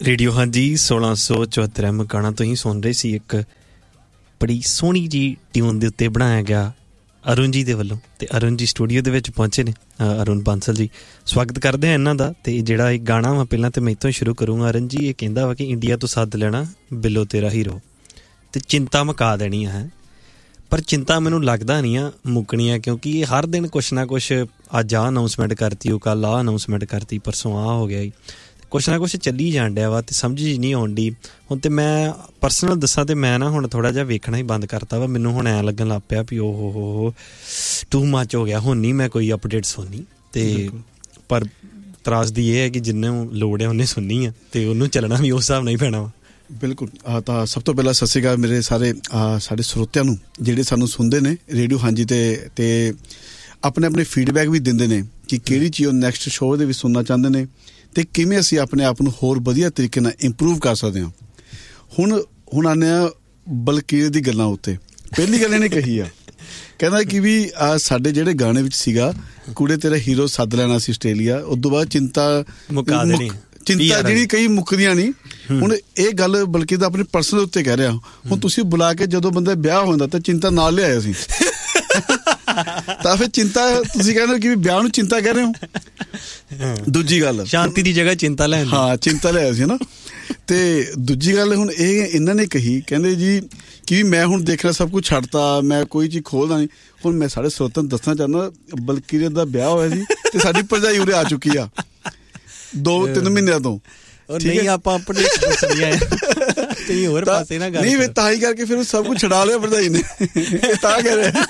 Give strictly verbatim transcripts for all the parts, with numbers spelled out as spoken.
Radio ਹਾਂਜੀ ਸੋਲਾਂ ਸੌ ਚੁਹੱਤਰ ਐਮ ਗਾਣਾ ਤੁਸੀਂ ਸੁਣ ਰਹੇ ਸੀ। ਇੱਕ ਬੜੀ ਸੋਹਣੀ ਜੀ ਟਿਊਨ ਦੇ ਉੱਤੇ ਬਣਾਇਆ ਗਿਆ ਅਰੁਣ ਜੀ ਦੇ ਵੱਲੋਂ, ਅਤੇ ਅਰੁਣ ਜੀ ਸਟੂਡੀਓ ਦੇ ਵਿੱਚ ਪਹੁੰਚੇ ਨੇ। ਅਰੁਣ ਬਾਂਸਲ ਜੀ, ਸਵਾਗਤ ਕਰਦੇ ਹਾਂ ਇਹਨਾਂ ਦਾ। ਅਤੇ ਜਿਹੜਾ ਇਹ ਗਾਣਾ ਵਾ ਪਹਿਲਾਂ ਤਾਂ ਮੈਂ ਇੱਥੋਂ ਸ਼ੁਰੂ ਕਰੂੰਗਾ। ਅਰੁਣ ਜੀ ਇਹ ਕਹਿੰਦਾ ਵਾ ਕਿ ਇੰਡੀਆ ਤੋਂ ਸੱਦ ਲੈਣਾ ਬਿੱਲੋ ਤੇਰਾ ਹੀਰੋ, ਅਤੇ ਚਿੰਤਾ ਮੁਕਾ ਦੇਣੀ ਹੈ। ਪਰ ਚਿੰਤਾ ਮੈਨੂੰ ਲੱਗਦਾ ਨਹੀਂ ਆ ਮੁੱਕਣੀ ਆ, ਕਿਉਂਕਿ ਇਹ ਹਰ ਦਿਨ ਕੁਛ ਨਾ ਕੁਛ, ਅੱਜ ਆਹ ਅਨਾਊਂਸਮੈਂਟ ਕਰਤੀ, ਉਹ ਕੱਲ੍ਹ ਆਹ ਅਨਾਊਂਸਮੈਂਟ ਕਰਤੀ, ਪਰਸੋਂ ਆਹ ਹੋ ਗਿਆ ਜੀ, ਕੁਛ ਨਾ ਕੁਛ ਚੱਲੀ ਜਾਣ ਡਿਆ ਵਾ ਅਤੇ ਸਮਝ ਨਹੀਂ ਆਉਣ ਡਈ। ਹੁਣ ਤਾਂ ਮੈਂ ਪਰਸਨਲ ਦੱਸਾਂ ਤਾਂ ਮੈਂ ਨਾ ਹੁਣ ਥੋੜ੍ਹਾ ਜਿਹਾ ਵੇਖਣਾ ਹੀ ਬੰਦ ਕਰਤਾ ਵਾ। ਮੈਨੂੰ ਹੁਣ ਐਂ ਲੱਗਣ ਲੱਗ ਪਿਆ ਵੀ ਉਹ ਹੋ ਟੂ ਮੱਚ ਹੋ ਗਿਆ, ਹੁਣ ਨਹੀਂ ਮੈਂ ਕੋਈ ਅਪਡੇਟ ਸੁਣਨੀ। ਅਤੇ ਪਰ ਤਰਾਸਦੀ ਇਹ ਹੈ ਕਿ ਜਿਹਨੂੰ ਲੋੜ ਹੈ ਉਹਨੇ ਸੁਣਨੀ ਆ, ਅਤੇ ਉਹਨੂੰ ਚੱਲਣਾ ਵੀ ਉਸ ਹਿਸਾਬ ਨਾਲ ਹੀ ਪੈਣਾ ਵਾ। ਬਿਲਕੁਲ। ਤਾਂ ਸਭ ਤੋਂ ਪਹਿਲਾਂ ਸਤਿ ਸ਼੍ਰੀ ਅਕਾਲ ਮੇਰੇ ਸਾਰੇ ਸਾਡੇ ਸਰੋਤਿਆਂ ਨੂੰ ਜਿਹੜੇ ਸਾਨੂੰ ਸੁਣਦੇ ਨੇ ਰੇਡੀਓ ਹਾਂਜੀ 'ਤੇ ਅਤੇ ਆਪਣੇ ਆਪਣੇ ਫੀਡਬੈਕ ਵੀ ਦਿੰਦੇ ਨੇ ਕਿ ਕਿਹੜੀ ਚੀਜ਼ ਉਹ ਨੈਕਸਟ ਸ਼ੋਅ ਦੇ ਵਿੱਚ ਸੁਣਨਾ ਚਾਹੁੰਦੇ ਨੇ ਅਤੇ ਕਿਵੇਂ ਅਸੀਂ ਆਪਣੇ ਆਪ ਨੂੰ ਹੋਰ ਵਧੀਆ ਤਰੀਕੇ ਨਾਲ ਇੰਪਰੂਵ ਕਰ ਸਕਦੇ ਹਾਂ। ਹੁਣ ਹੁਣ ਆਉਂਦੇ ਹਾਂ ਬਲਕੀਰ ਦੀ ਗੱਲਾਂ ਉੱਤੇ। ਪਹਿਲੀ ਗੱਲ ਇਹਨੇ ਕਹੀ ਆ, ਕਹਿੰਦਾ ਕਿ ਵੀ ਸਾਡੇ ਜਿਹੜੇ ਗਾਣੇ ਵਿੱਚ ਸੀਗਾ ਕੁੜੇ ਤੇਰਾ ਹੀਰੋ ਸੱਦ ਲੈਣਾ ਸੀ ਆਸਟ੍ਰੇਲੀਆ, ਉਸ ਤੋਂ ਬਾਅਦ ਚਿੰਤਾ ਮੁਕਾ ਦੇਣੀ, ਚਿੰਤਾ ਜਿਹੜੀ ਕਈ ਮੁੱਕਦੀਆਂ ਨਹੀਂ। ਹੁਣ ਇਹ ਗੱਲ ਬਲਕਿ ਤਾਂ ਆਪਣੇ ਪਰਸਨਲ ਉੱਤੇ ਕਹਿ ਰਿਹਾ। ਹੁਣ ਤੁਸੀਂ ਬੁਲਾ ਕੇ ਜਦੋਂ ਬੰਦਾ ਵਿਆਹ ਹੁੰਦਾ ਤਾਂ ਚਿੰਤਾ ਨਾਲ ਲਿਆਇਆ ਸੀ, ਤਾਂ ਫਿਰ ਚਿੰਤਾ ਤੁਸੀਂ ਕਹਿੰਦੇ ਹੋ ਕਿ ਵਿਆਹ ਨੂੰ ਚਿੰਤਾ ਕਹਿ ਰਹੇ ਹੋ। ਦੂਜੀ ਗੱਲ ਸ਼ਾਂਤੀ ਦੀ ਜਗ੍ਹਾ ਚਿੰਤਾ ਲੈ, ਹਾਂ ਚਿੰਤਾ ਲਿਆਇਆ ਸੀ ਨਾ। ਤੇ ਦੂਜੀ ਗੱਲ ਹੁਣ ਇਹ ਇਹਨਾਂ ਨੇ ਕਹੀ, ਕਹਿੰਦੇ ਜੀ ਕਿ ਮੈਂ ਹੁਣ ਦੇਖਣਾ ਸਭ ਕੁਛ ਛੱਡਤਾ, ਮੈਂ ਕੋਈ ਚੀਜ਼ ਖੋਲਦਾ ਨਹੀਂ। ਹੁਣ ਮੈਂ ਸਾਡੇ ਸਰੋਤਿਆਂ ਨੂੰ ਦੱਸਣਾ ਚਾਹੁੰਦਾ, ਬਲਕੀਰ ਦਾ ਵਿਆਹ ਹੋਇਆ ਸੀ ਤੇ ਸਾਡੀ ਭਰਜਾਈ ਉਰੇ ਆ ਚੁੱਕੀ ਆ ਦੋ ਤਿੰਨ ਮਹੀਨਿਆਂ ਤੋਂ। ਨਹੀਂ ਆਪਾਂ ਆਪਣੇ ਕਈ ਹੋਰ ਪਾਸੇ ਨਾ ਗੱਲ ਨਹੀਂ, ਤਾਂ ਹੀ ਕਰਕੇ ਫਿਰ ਸਭ ਕੁਛ ਛਡਾ ਲਿਆ ਭਰਜਾਈ ਨੇ, ਤਾਂ ਕਹਿ ਰਿਹਾ।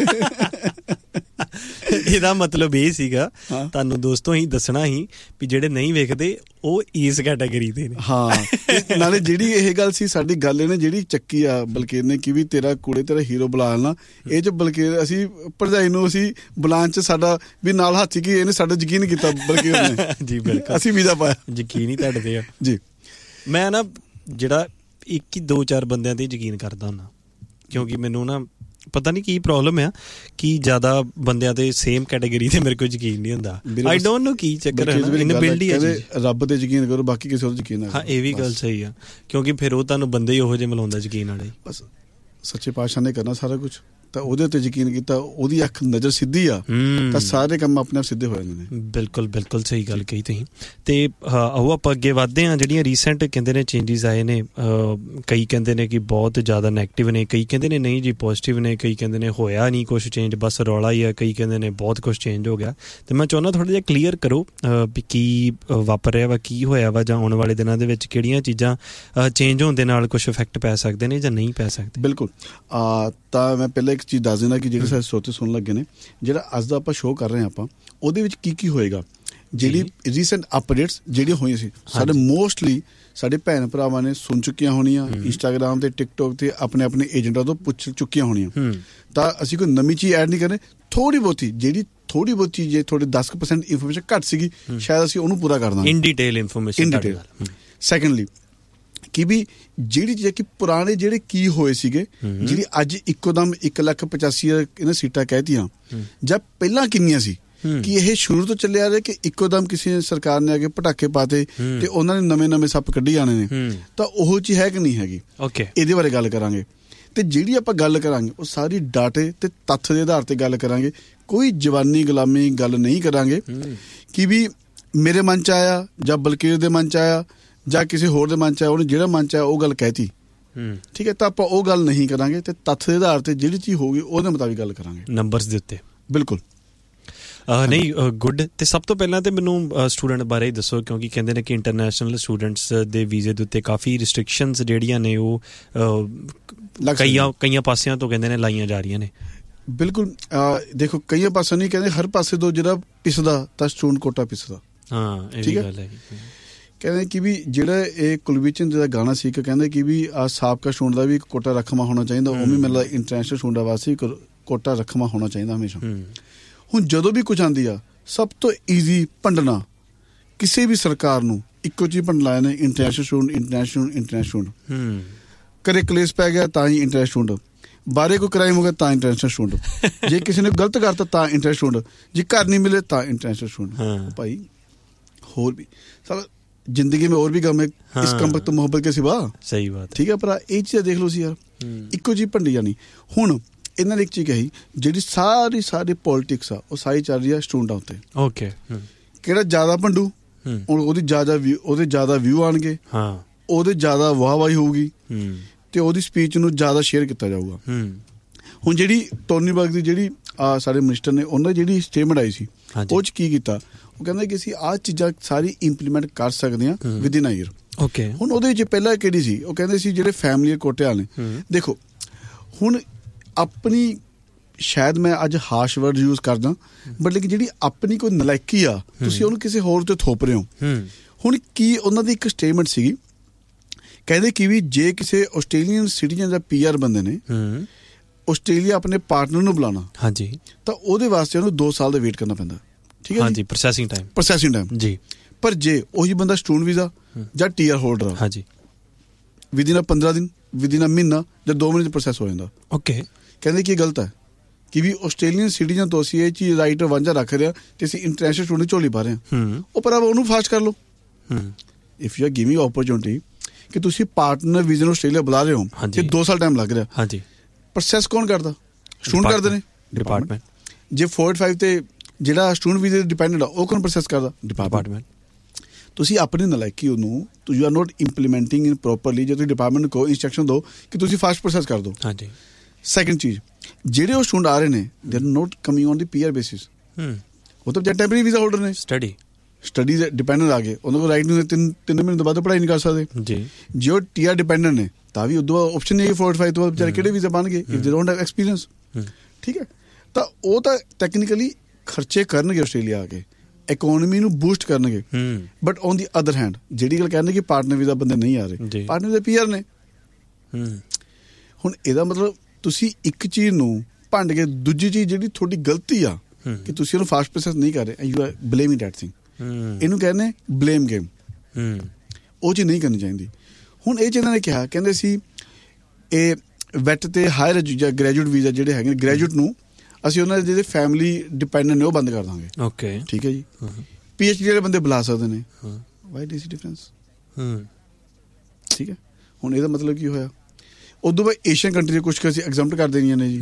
ਇਹਦਾ ਮਤਲਬ ਇਹ ਸੀਗਾ ਤੁਹਾਨੂੰ ਦੋਸਤੋ ਹੀ ਦੱਸਣਾ ਸੀ ਵੀ ਜਿਹੜੇ ਨਹੀਂ ਵੇਖਦੇ ਉਹ ਇਸ ਕੈਟਾਗਰੀ ਦੇ ਨੇ। ਹਾਂ, ਨਾਲੇ ਜਿਹੜੀ ਇਹ ਗੱਲ ਸੀ ਸਾਡੀ ਗੱਲ ਇਹਨੇ ਜਿਹੜੀ ਚੱਕੀ ਆ ਬਲਕੀਰ ਨੇ ਕਿ ਵੀ ਤੇਰਾ ਕੁੜੇ ਤੇਰਾ ਹੀਰੋ ਬੁਲਾ ਲੈਣਾ, ਇਹ 'ਚ ਬਲਕੀਰ ਅਸੀਂ ਭਰਜਾਈ ਨੂੰ ਅਸੀਂ ਬੁਲਾਉਣ 'ਚ ਸਾਡਾ ਵੀ ਨਾਲ ਹੱਥ ਕਿ ਇਹਨੇ ਸਾਡਾ ਯਕੀਨ ਕੀਤਾ ਬਲਕੀਰ ਨੇ। ਜੀ ਬਿਲਕੁਲ, ਅਸੀਂ ਵੀਜ਼ਾ ਪਾਇਆ, ਯਕੀਨ ਹੀ ਤੁਹਾਡੇ ਤੇ ਆ ਜੀ। ਮੈਂ ਨਾ ਜਿਹੜਾ ਇੱਕ ਹੀ ਦੋ ਚਾਰ ਬੰਦਿਆਂ 'ਤੇ ਯਕੀਨ ਕਰਦਾ ਹੁੰਦਾ, ਕਿਉਂਕਿ ਮੈਨੂੰ ਨਾ ਪਤਾ ਨਹੀਂ ਕੀ ਪ੍ਰੋਬਲਮ ਆ ਕਿ ਜ਼ਿਆਦਾ ਬੰਦਿਆਂ ਤੇ ਸੇਮ ਕੈਟਾਗਰੀ ਤੇ ਮੇਰੇ ਕੋਲ ਯਕੀਨ ਨਹੀਂ ਹੁੰਦਾ। ਆਈ ਡੋਂਟ ਨੋ ਕੀ ਚੱਕਰ ਹੈ, ਇਨਬਿਲਟੀ ਹੈ। ਰੱਬ ਤੇ ਯਕੀਨ ਕਰੋ, ਬਾਕੀ ਕਿਸੇ ਹੋਰ ਯਕੀਨ ਨਾ ਕਰੋ। ਹਾਂ, ਇਹ ਵੀ ਗੱਲ ਸਹੀ ਆ, ਕਿਉਂਕਿ ਫਿਰ ਉਹ ਤੁਹਾਨੂੰ ਬੰਦੇ ਹੀ ਉਹੋ ਜਿਹੇ ਮਿਲਾਉਂਦਾ ਯਕੀਨ ਵਾਲੇ। ਬਸ ਸੱਚੇ ਪਾਤਸ਼ਾਹ ਨੇ ਕਰਨਾ ਸਾਰਾ ਕੁਛ, ਤਾਂ ਉਹਦੇ ਉੱਤੇ ਯਕੀਨ ਕੀਤਾ, ਉਹਦੀ ਅੱਖ ਨਜ਼ਰ ਸਿੱਧੀ ਆ ਤਾਂ ਸਾਰੇ ਕੰਮ ਆਪਣੇ ਆਪ ਸਿੱਧੇ ਹੋ ਜਾਂਦੇ ਨੇ। ਬਿਲਕੁਲ ਬਿਲਕੁਲ ਸਹੀ ਗੱਲ ਕਹੀ ਤੁਸੀਂ। ਅਤੇ ਉਹ ਆਪਾਂ ਅੱਗੇ ਵੱਧਦੇ ਹਾਂ। ਜਿਹੜੀਆਂ ਰੀਸੈਂਟ ਕਹਿੰਦੇ ਨੇ ਚੇਂਜਿਸ ਆਏ ਨੇ, ਕਈ ਕਹਿੰਦੇ ਨੇ ਕਿ ਬਹੁਤ ਜ਼ਿਆਦਾ ਨੈਗੇਟਿਵ ਨੇ, ਕਈ ਕਹਿੰਦੇ ਨੇ ਨਹੀਂ ਜੀ ਪੋਜ਼ੀਟਿਵ ਨੇ, ਕਈ ਕਹਿੰਦੇ ਨੇ ਹੋਇਆ ਨਹੀਂ ਕੁਛ ਚੇਂਜ, ਬਸ ਰੌਲਾ ਹੀ ਆ, ਕਈ ਕਹਿੰਦੇ ਨੇ ਬਹੁਤ ਕੁਛ ਚੇਂਜ ਹੋ ਗਿਆ। ਅਤੇ ਮੈਂ ਚਾਹੁੰਦਾ ਥੋੜ੍ਹਾ ਜਿਹਾ ਕਲੀਅਰ ਕਰੋ ਵੀ ਕੀ ਵਾਪਰ ਰਿਹਾ ਵਾ, ਕੀ ਹੋਇਆ ਵਾ, ਜਾਂ ਆਉਣ ਵਾਲੇ ਦਿਨਾਂ ਦੇ ਵਿੱਚ ਕਿਹੜੀਆਂ ਚੀਜ਼ਾਂ ਚੇਂਜ ਹੋਣ ਦੇ ਨਾਲ ਕੁਛ ਇਫੈਕਟ ਪੈ ਸਕਦੇ ਨੇ ਜਾਂ ਨਹੀਂ ਪੈ ਸਕਦੇ। ਬਿਲਕੁਲ, ਤਾਂ ਮੈਂ ਪਹਿਲਾਂ ਇੱਕ ਚੀਜ਼ ਦੱਸ ਦਿੰਦਾ ਕਿ ਜਿਹੜੇ ਸਾਡੇ ਸਰੋਤੇ ਸੁਣਨ ਲੱਗੇ ਨੇ, ਜਿਹੜਾ ਅੱਜ ਦਾ ਆਪਾਂ ਸ਼ੋਅ ਕਰ ਰਹੇ ਹਾਂ ਆਪਾਂ ਉਹਦੇ ਵਿੱਚ ਕੀ ਕੀ ਹੋਏਗਾ। ਜਿਹੜੀ ਰੀਸੈਂਟ ਅਪਡੇਟਸ ਜਿਹੜੀਆਂ ਹੋਈਆਂ ਸੀ ਸਾਡੇ ਮੋਸਟਲੀ ਸਾਡੇ ਭੈਣ ਭਰਾਵਾਂ ਨੇ ਸੁਣ ਚੁੱਕੀਆਂ ਹੋਣੀਆਂ, ਇੰਸਟਾਗ੍ਰਾਮ ਤੇ ਟਿਕਟੋਕ ਤੇ ਆਪਣੇ ਆਪਣੇ ਏਜੰਟਾਂ ਤੋਂ ਪੁੱਛ ਚੁੱਕੀਆਂ ਹੋਣੀਆਂ। ਤਾਂ ਅਸੀਂ ਕੋਈ ਨਵੀਂ ਚੀਜ਼ ਐਡ ਨਹੀਂ ਕਰਨੀ, ਥੋੜ੍ਹੀ ਬਹੁਤੀ ਜਿਹੜੀ ਥੋੜ੍ਹੀ ਬਹੁਤੀ ਜੇ ਥੋੜ੍ਹੇ ਦਸ ਕੁ ਪਰਸੈਂਟ ਇਨਫੋਰਮੇਸ਼ਨ ਘੱਟ ਸੀਗੀ, ਸ਼ਾਇਦ ਅਸੀਂ ਉਹਨੂੰ ਪੂਰਾ ਕਰ ਦਾਂਗੇ ਇਨ ਡਿਟੇਲ ਇਨਫੋਰਮੇਸ਼ਨ ਇਨ ਡਿਟੇਲ। ਸੈਕੰਡਲੀ ਕਿ ਵੀ ਜਿਹੜੀ ਚੀਜ਼ ਕਿ ਪੁਰਾਣੇ ਜਿਹੜੇ ਕੀ ਹੋਏ ਸੀਗੇ, ਜਿਹੜੀ ਅੱਜ ਇੱਕੋ ਦਮ ਇੱਕ ਲੱਖ ਪਚਾਸੀ ਇਹਨਾਂ ਸੀਟਾਂ ਕਹਿਤੀਆਂ, ਜਾਂ ਪਹਿਲਾਂ ਕਿੰਨੀਆਂ ਸੀ, ਕਿ ਇਹ ਸ਼ੁਰੂ ਤੋਂ ਚੱਲਿਆ ਰਿਹਾ ਕਿ ਇੱਕੋ ਦਮ ਕਿਸੇ ਸਰਕਾਰ ਨੇ ਆ ਕੇ ਪਟਾਕੇ ਪਾਤੇ ਤੇ ਉਹਨਾਂ ਨੇ ਨਵੇਂ ਨਵੇਂ ਸੱਪ ਕੱਢੀ ਜਾਣੇ ਨੇ, ਤਾਂ ਉਹ ਚੀਜ਼ ਹੈ ਕਿ ਨਹੀਂ ਹੈਗੀ। ਓਕੇ, ਇਹਦੇ ਬਾਰੇ ਗੱਲ ਕਰਾਂਗੇ। ਤੇ ਜਿਹੜੀ ਆਪਾਂ ਗੱਲ ਕਰਾਂਗੇ ਉਹ ਸਾਰੀ ਡਾਟੇ ਤੇ ਤੱਥ ਦੇ ਆਧਾਰ ਤੇ ਗੱਲ ਕਰਾਂਗੇ, ਕੋਈ ਜਵਾਨੀ ਗੁਲਾਮੀ ਗੱਲ ਨਹੀਂ ਕਰਾਂਗੇ ਕਿ ਵੀ ਮੇਰੇ ਮਨ 'ਚ ਆਇਆ ਜਾਂ ਬਲਕੀਰ ਦੇ ਮਨ 'ਚ ਆਇਆ ਜਾਂ ਕਿਸੇ ਹੋਰ ਦੇ ਮਨ 'ਚ ਆਇਆ, ਉਹਨੇ ਜਿਹੜਾ ਮਨ 'ਚ ਆਇਆ ਉਹ ਗੱਲ ਕਹਿਤੀ, ਠੀਕ ਹੈ। ਤਾਂ ਆਪਾਂ ਉਹ ਗੱਲ ਨਹੀਂ ਕਰਾਂਗੇ ਤੇ ਤੱਥ ਦੇ ਆਧਾਰ ਤੇ ਜਿਹੜੀ ਚੀਜ਼ ਹੋਊਗੀ ਉਹਦੇ ਮੁਤਾਬਿਕ ਗੱਲ ਕਰਾਂਗੇ, ਨੰਬਰਸ ਦੇ ਉੱਤੇ। ਬਿਲਕੁਲ ਨਹੀਂ, ਗੁੱਡ। ਅਤੇ ਸਭ ਤੋਂ ਪਹਿਲਾਂ ਤਾਂ ਮੈਨੂੰ ਸਟੂਡੈਂਟ ਬਾਰੇ ਹੀ ਦੱਸੋ, ਕਿਉਂਕਿ ਕਹਿੰਦੇ ਨੇ ਕਿ ਇੰਟਰਨੈਸ਼ਨਲ ਸਟੂਡੈਂਟਸ ਦੇ ਵੀਜ਼ੇ ਦੇ ਉੱਤੇ ਕਾਫੀ ਰਿਸਟ੍ਰਿਕਸ਼ਨਸ ਜਿਹੜੀਆਂ ਨੇ ਉਹ ਕਈਆਂ ਕਈਆਂ ਪਾਸਿਆਂ ਤੋਂ ਕਹਿੰਦੇ ਨੇ ਲਾਈਆਂ ਜਾ ਰਹੀਆਂ ਨੇ। ਬਿਲਕੁਲ, ਦੇਖੋ ਕਈਆਂ ਪਾਸਿਆਂ ਨਹੀਂ ਕਹਿੰਦੇ, ਹਰ ਪਾਸੇ ਤੋਂ ਜਿਹੜਾ ਪਿਸਦਾ ਤਾਂ ਸਟੂਡੈਂਟ ਕੋਟਾ ਪਿਸਦਾ। ਹਾਂ, ਇਹ ਵੀ ਗੱਲ ਹੈ। ਕਹਿੰਦੇ ਕਿ ਵੀ ਜਿਹੜਾ ਇਹ ਕੁਲਬੀਰ ਚੰਦ ਦਾ ਗਾਣਾ ਸੀ, ਕਿ ਕਹਿੰਦੇ ਕਿ ਵੀ ਆ ਸਾਬਕਾ ਸਟੂਡੈਂਟ ਦਾ ਵੀ ਇੱਕ ਕੋਟਾ ਰੱਖਵਾਂ ਹੋਣਾ ਚਾਹੀਦਾ, ਉਹ ਵੀ ਮਤਲਬ ਇੰਟਰਨੈਸ਼ਨਲ ਸਟੂਡੈਂਟਾਂ ਵਾਸਤੇ ਕੋਟਾ ਰੱਖਵਾਂ ਹੋਣਾ ਚਾਹੀਦਾ ਹਮੇਸ਼ਾ। ਹੁਣ ਜਦੋਂ ਵੀ ਕੁਝ ਆਉਂਦੀ ਆ, ਸਭ ਤੋਂ ਈਜ਼ੀ ਭੰਡਣਾ ਕਿਸੇ ਵੀ ਸਰਕਾਰ ਨੂੰ ਇੱਕੋ ਚੀਜ਼ ਭੰਡ ਲਾਇਆ ਨੇ, international student international international student. ਘਰੇ ਕਲੇਸ਼ ਪੈ ਗਿਆ ਤਾਂ ਹੀ ਇੰਟਰਨੈਸ਼ਨਲ ਸਟੂਡੈਂਟ, ਬਾਹਰੇ ਕੋਈ ਕ੍ਰਾਈਮ ਹੋ ਗਿਆ ਤਾਂ ਇੰਟਰਨੈਸ਼ਨਲ ਸਟੂਡੈਂਟ, ਜੇ ਕਿਸੇ ਨੇ ਗਲਤ ਕਰਤਾ ਤਾਂ ਇੰਟਰਨੈਸ਼ਨਲ ਸਟੂਡੈਂਟ, ਜੇ ਘਰ ਨਹੀਂ ਮਿਲੇ ਤਾਂ ਇੰਟਰਨੈਸ਼ਨਲ ਸਟੂਡੈਂਟ। ਭਾਈ ਹੋਰ ਵੀ ਸਾਰਾ ਜ਼ਿੰਦਗੀ में और भी गम है, इस कम वक्त ਮੁਹੱਬਤ के सिवा। ਸਹੀ ਬਾਤ, ਠੀਕ ਹੈ ਭਰਾ, ਇਹ ਚੀਜ਼ਾਂ ਦੇਖ ਲਓ ਸੀ ਯਾਰ, ਇੱਕੋ ਜਿਹੀ ਭੰਡੀ ਜਾਣੀ। ਹੁਣ ਇਹਨਾਂ ਨੇ ਇੱਕ ਚੀਜ਼ ਕਹੀ, ਜਿਹੜੀ ਸਾਰੀ ਸਾਰੀ ਪੋਲਿਟਿਕਸ ਆ ਉਹ ਸਾਰੀ ਚੱਲ ਰਹੀ ਆ ਸਟੂਡੈਂਟਾਂ ਉੱਤੇ। ਓਕੇ, ਕਿਹੜਾ ਜ਼ਿਆਦਾ ਭੰਡੂ, ਹੁਣ ਉਹਦੀ ਜ਼ਿਆਦਾ ਵਿਊ, ਉਹਦੇ ਜ਼ਿਆਦਾ ਵਿਊ ਆਉਣਗੇ, ਹਾਂ ਉਹਦੇ ਜ਼ਿਆਦਾ ਵਾਹਵਾਹੀ ਹੋਊਗੀ, ਤੇ ਉਹਦੀ ਸਪੀਚ ਨੂੰ ਜ਼ਿਆਦਾ ਸ਼ੇਅਰ ਕੀਤਾ ਜਾਊਗਾ। ਹੁਣ ਜਿਹੜੀ ਟੋਨੀ ਬਰਗ ਦੀ ਜਿਹੜੀ ਆ ਸਾਡੇ ਮਿਨਿਸਟਰ ਨੇ, ਉਹਨਾਂ ਦੀ ਜਿਹੜੀ ਸਟੇਟਮੈਂਟ ਆਈ ਸੀ, ਉਹ 'ਚ ਕੀ ਕੀਤਾ, ਉਹ ਕਹਿੰਦਾ ਕਿ ਅਸੀਂ ਆਹ ਚੀਜ਼ਾਂ ਸਾਰੀ ਇੰਪਲੀਮੈਂਟ ਕਰ ਸਕਦੇ ਹਾਂ ਵਿਦਿਨ ਅ ਈਅਰ। ਓਕੇ, ਹੁਣ ਉਹਦੇ ਵਿੱਚ ਪਹਿਲਾਂ ਕਿਹੜੀ ਸੀ, ਉਹ ਕਹਿੰਦੇ ਸੀ ਜਿਹੜੇ ਫੈਮਿਲੀ ਕੋਟਿਆਂ ਨੇ, ਦੇਖੋ ਹੁਣ ਆਪਣੀ, ਸ਼ਾਇਦ ਮੈਂ ਅੱਜ ਹਾਰਸ਼ ਵਰਡ ਯੂਜ਼ ਕਰਦਾ, ਬਟ ਲੇਕਿਨ ਜਿਹੜੀ ਆਪਣੀ ਕੋਈ ਨਲਾਇਕੀ ਆ, ਤੁਸੀਂ ਉਹਨੂੰ ਕਿਸੇ ਹੋਰ ਤੇ ਥੋਪ ਰਹੇ ਹੋ। ਹੁਣ ਕੀ ਉਹਨਾਂ ਦੀ ਇੱਕ ਸਟੇਟਮੈਂਟ ਸੀਗੀ, ਕਹਿੰਦੇ ਕਿ ਵੀ ਜੇ ਕਿਸੇ ਆਸਟ੍ਰੇਲੀਅਨ ਸਿਟੀਜ਼ਨ ਜਾਂ ਪੀ ਆਰ ਬੰਦੇ ਨੇ ਆਸਟ੍ਰੇਲੀਆ ਆਪਣੇ ਪਾਰਟਨਰ ਨੂੰ ਬੁਲਾਉਣਾ, ਹਾਂਜੀ, ਤਾਂ ਉਹਦੇ ਵਾਸਤੇ ਉਹਨੂੰ ਦੋ ਸਾਲ ਦਾ ਵੇਟ ਕਰਨਾ ਪੈਂਦਾ। ਠੀਕ ਹੈ, ਹਾਂਜੀ, ਪ੍ਰੋਸੈਸਿੰਗ ਟਾਈਮ, ਪ੍ਰੋਸੈਸਿੰਗ ਟਾਈਮ ਜੀ। ਪਰ ਜੇ ਉਹੀ ਬੰਦਾ ਸਟੂਡੈਂਟ ਵੀਜ਼ਾ ਜਾਂ ਟੀ ਆਰ ਹੋਲਡਰ ਆ, ਹਾਂਜੀ, ਵਿਦਿਨ ਪੰਦਰਾਂ ਦਿਨ, ਵਿਦਿਨ ਮਹੀਨਾ ਜਾਂ ਦੋ ਮਹੀਨੇ 'ਚ ਪ੍ਰੋਸੈਸ ਹੋ ਜਾਂਦਾ। ਓਕੇ, ਕਹਿੰਦੇ ਕੀ ਗਲਤ ਹੈ ਕਿ ਵੀ ਆਸਟ੍ਰੇਲੀਅਨ ਸਿਟੀਜ਼ਨ ਤੋਂ ਅਸੀਂ ਇਹ ਚੀਜ਼ ਰਾਈਟ ਵਾਂਝਾ ਰੱਖ ਰਹੇ ਹਾਂ ਤੇ ਅਸੀਂ ਇੰਟਰਨੈਸ਼ਨਲ ਸਟੂਡੈਂਟ ਝੋਲੀ ਪਾ ਰਹੇ ਹਾਂ। ਉਹ ਪਰ ਉਹਨੂੰ ਫਾਸਟ ਕਰ ਲਓ। If you are giving opportunity ਕਿ ਤੁਸੀਂ ਪਾਰਟਨਰ ਵੀਜ਼ੇ ਨੂੰ ਆਸਟ੍ਰੇਲੀਆ ਬੁਲਾ ਰਹੇ ਹੋ ਤੇ ਦੋ ਸਾਲ ਟਾਈਮ ਲੱਗ ਰਿਹਾ, ਹਾਂਜੀ, ਪ੍ਰੋਸੈਸ ਕੌਣ ਕਰਦਾ? ਸਟੂਡੈਂਟ ਕਰਦੇ ਨੇ, ਡਿਪਾਰਟਮੈਂਟ। ਜੇ ਫੋਰ ਫਾਈਵ ਤੇ ਜਿਹੜਾ ਸਟੂਡੈਂਟ ਵੀਜ਼ੇ ਡਿਪੈਂਡੈਂਟ ਆ, ਉਹ ਕੌਣ ਪ੍ਰੋਸੈਸ ਕਰਦਾ? ਡਿਪਾਰਟਮੈਂਟ। ਤੁਸੀਂ ਆਪਣੀ ਨਲਾਇਕੀ ਉਹਨੂੰ, you are note ਇੰਪਲੀਮੈਂਟਿੰਗ in properly. ਜੇ ਤੁਸੀਂ ਡਿਪਾਰਟਮੈਂਟ ਕੋ ਇੰਸਟਰਕਸ਼ਨ ਦਿਓ ਕਿ ਤੁਸੀਂ ਫਾਸਟ ਪ੍ਰੋਸੈਸ ਕਰ ਦਿਓ। ਹਾਂਜੀ। ਸੈਕਿੰਡ ਚੀਜ਼, ਜਿਹੜੇ ਉਹ ਸਟੂਡੈਂਟ ਆ ਰਹੇ ਨੇ, they are note coming on the P R basis. ਉਹ ਤਾਂ ਜਾਂ ਟੈਂਪਰੇਰੀ ਵੀਜ਼ਾ ਹੋਲਡਰ ਨੇ, ਸਟੱਡੀ ਸਟੱਡੀ ਦੇ ਡਿਪੈਂਡੈਂਟ ਆ ਗਏ, ਉਹਨਾਂ ਕੋਲ ਰਾਈਟ ਨਹੀਂ, ਤਿੰਨ ਤਿੰਨ ਮਹੀਨੇ ਤੋਂ ਬਾਅਦ ਪੜ੍ਹਾਈ ਨਹੀਂ ਕਰ ਸਕਦੇ ਜੀ। ਜੇ ਉਹ ਟੀ ਆਰ ਡਿਪੈਂਡੈਂਟ ਨੇ ਤਾਂ ਵੀ ਉਦੋਂ ਆਪਸ਼ਨ ਨਹੀਂ ਹੈ ਫੋਰ ਫਾਈਵ ਤੋਂ ਬਾਅਦ ਵਿਚਾਰੇ ਕਿਹੜੇ ਵੀਜ਼ਾ ਬਣ ਗਏ, if they don't have experience. ਠੀਕ ਹੈ, ਤਾਂ ਉਹ ਤਾਂ ਟੈਕਨੀਕਲੀ ਖਰਚੇ ਕਰਨਗੇ ਆਸਟ੍ਰੇਲੀਆ ਆ ਕੇ, ਇਕੋਨਮੀ ਨੂੰ ਬੂਸਟ ਕਰਨਗੇ। But on the other hand ਜਿਹੜੀ ਗੱਲ ਕਹਿੰਦੇ ਕਿ ਪਾਰਟਨਰ ਵੀਜ਼ਾ ਬੰਦੇ ਨਹੀਂ ਆ ਰਹੇ, ਪਾਰਟਨਰ ਵੀਜ਼ਾ ਪੀ ਆਰ ਨੇ। ਹੁਣ ਇਹਦਾ ਮਤਲਬ ਤੁਸੀਂ ਇੱਕ ਚੀਜ਼ ਨੂੰ ਭੰਡ ਕੇ ਦੂਜੀ ਚੀਜ਼ ਜਿਹੜੀ ਤੁਹਾਡੀ ਗਲਤੀ ਆ ਕਿ ਤੁਸੀਂ ਉਹਨੂੰ ਫਾਸਟ ਪ੍ਰੋਸੈਸ ਨਹੀਂ ਕਰ ਰਹੇ, you are blaming that thing. ਇਹਨੂੰ ਕਹਿੰਦੇ ਬਲੇਮ ਗੇਮ। ਉਹ ਚੀਜ਼ ਨਹੀਂ ਕਰਨੀ ਚਾਹੀਦੀ। ਹੁਣ ਇਹ ਚ ਇਹਨਾਂ ਨੇ ਕਿਹਾ, ਕਹਿੰਦੇ ਸੀ ਇਹ ਵੈਟ ਤੇ ਹਾਇਰ ਜਾਂ ਗ੍ਰੈਜੂਏਟ ਵੀਜ਼ਾ ਜਿਹੜੇ ਹੈਗੇ, ਗ੍ਰੈਜੂਏਟ ਨੂੰ ਅਸੀਂ ਉਹਨਾਂ ਦੇ ਜਿਹੜੇ ਫੈਮਿਲੀ ਡਿਪੈਂਡੈਂਟ ਨੇ ਉਹ ਬੰਦ ਕਰ ਦਾਂਗੇ। ਓਕੇ, ਠੀਕ ਹੈ ਜੀ। ਪੀ ਐਚ ਡੀ ਵਾਲੇ ਬੰਦੇ ਬੁਲਾ ਸਕਦੇ ਨੇ। Y D C difference? ਠੀਕ ਹੈ, ਹੁਣ ਇਹਦਾ ਮਤਲਬ ਕੀ ਹੋਇਆ? ਉਦੋਂ ਬਾਅਦ ਏਸ਼ੀਅਨ ਕੰਟਰੀ ਕੁਛ ਕੁ ਅਸੀਂ ਐਗਜ਼ੈਂਪਟ ਕਰ ਦੇਣੀਆਂ ਨੇ ਜੀ।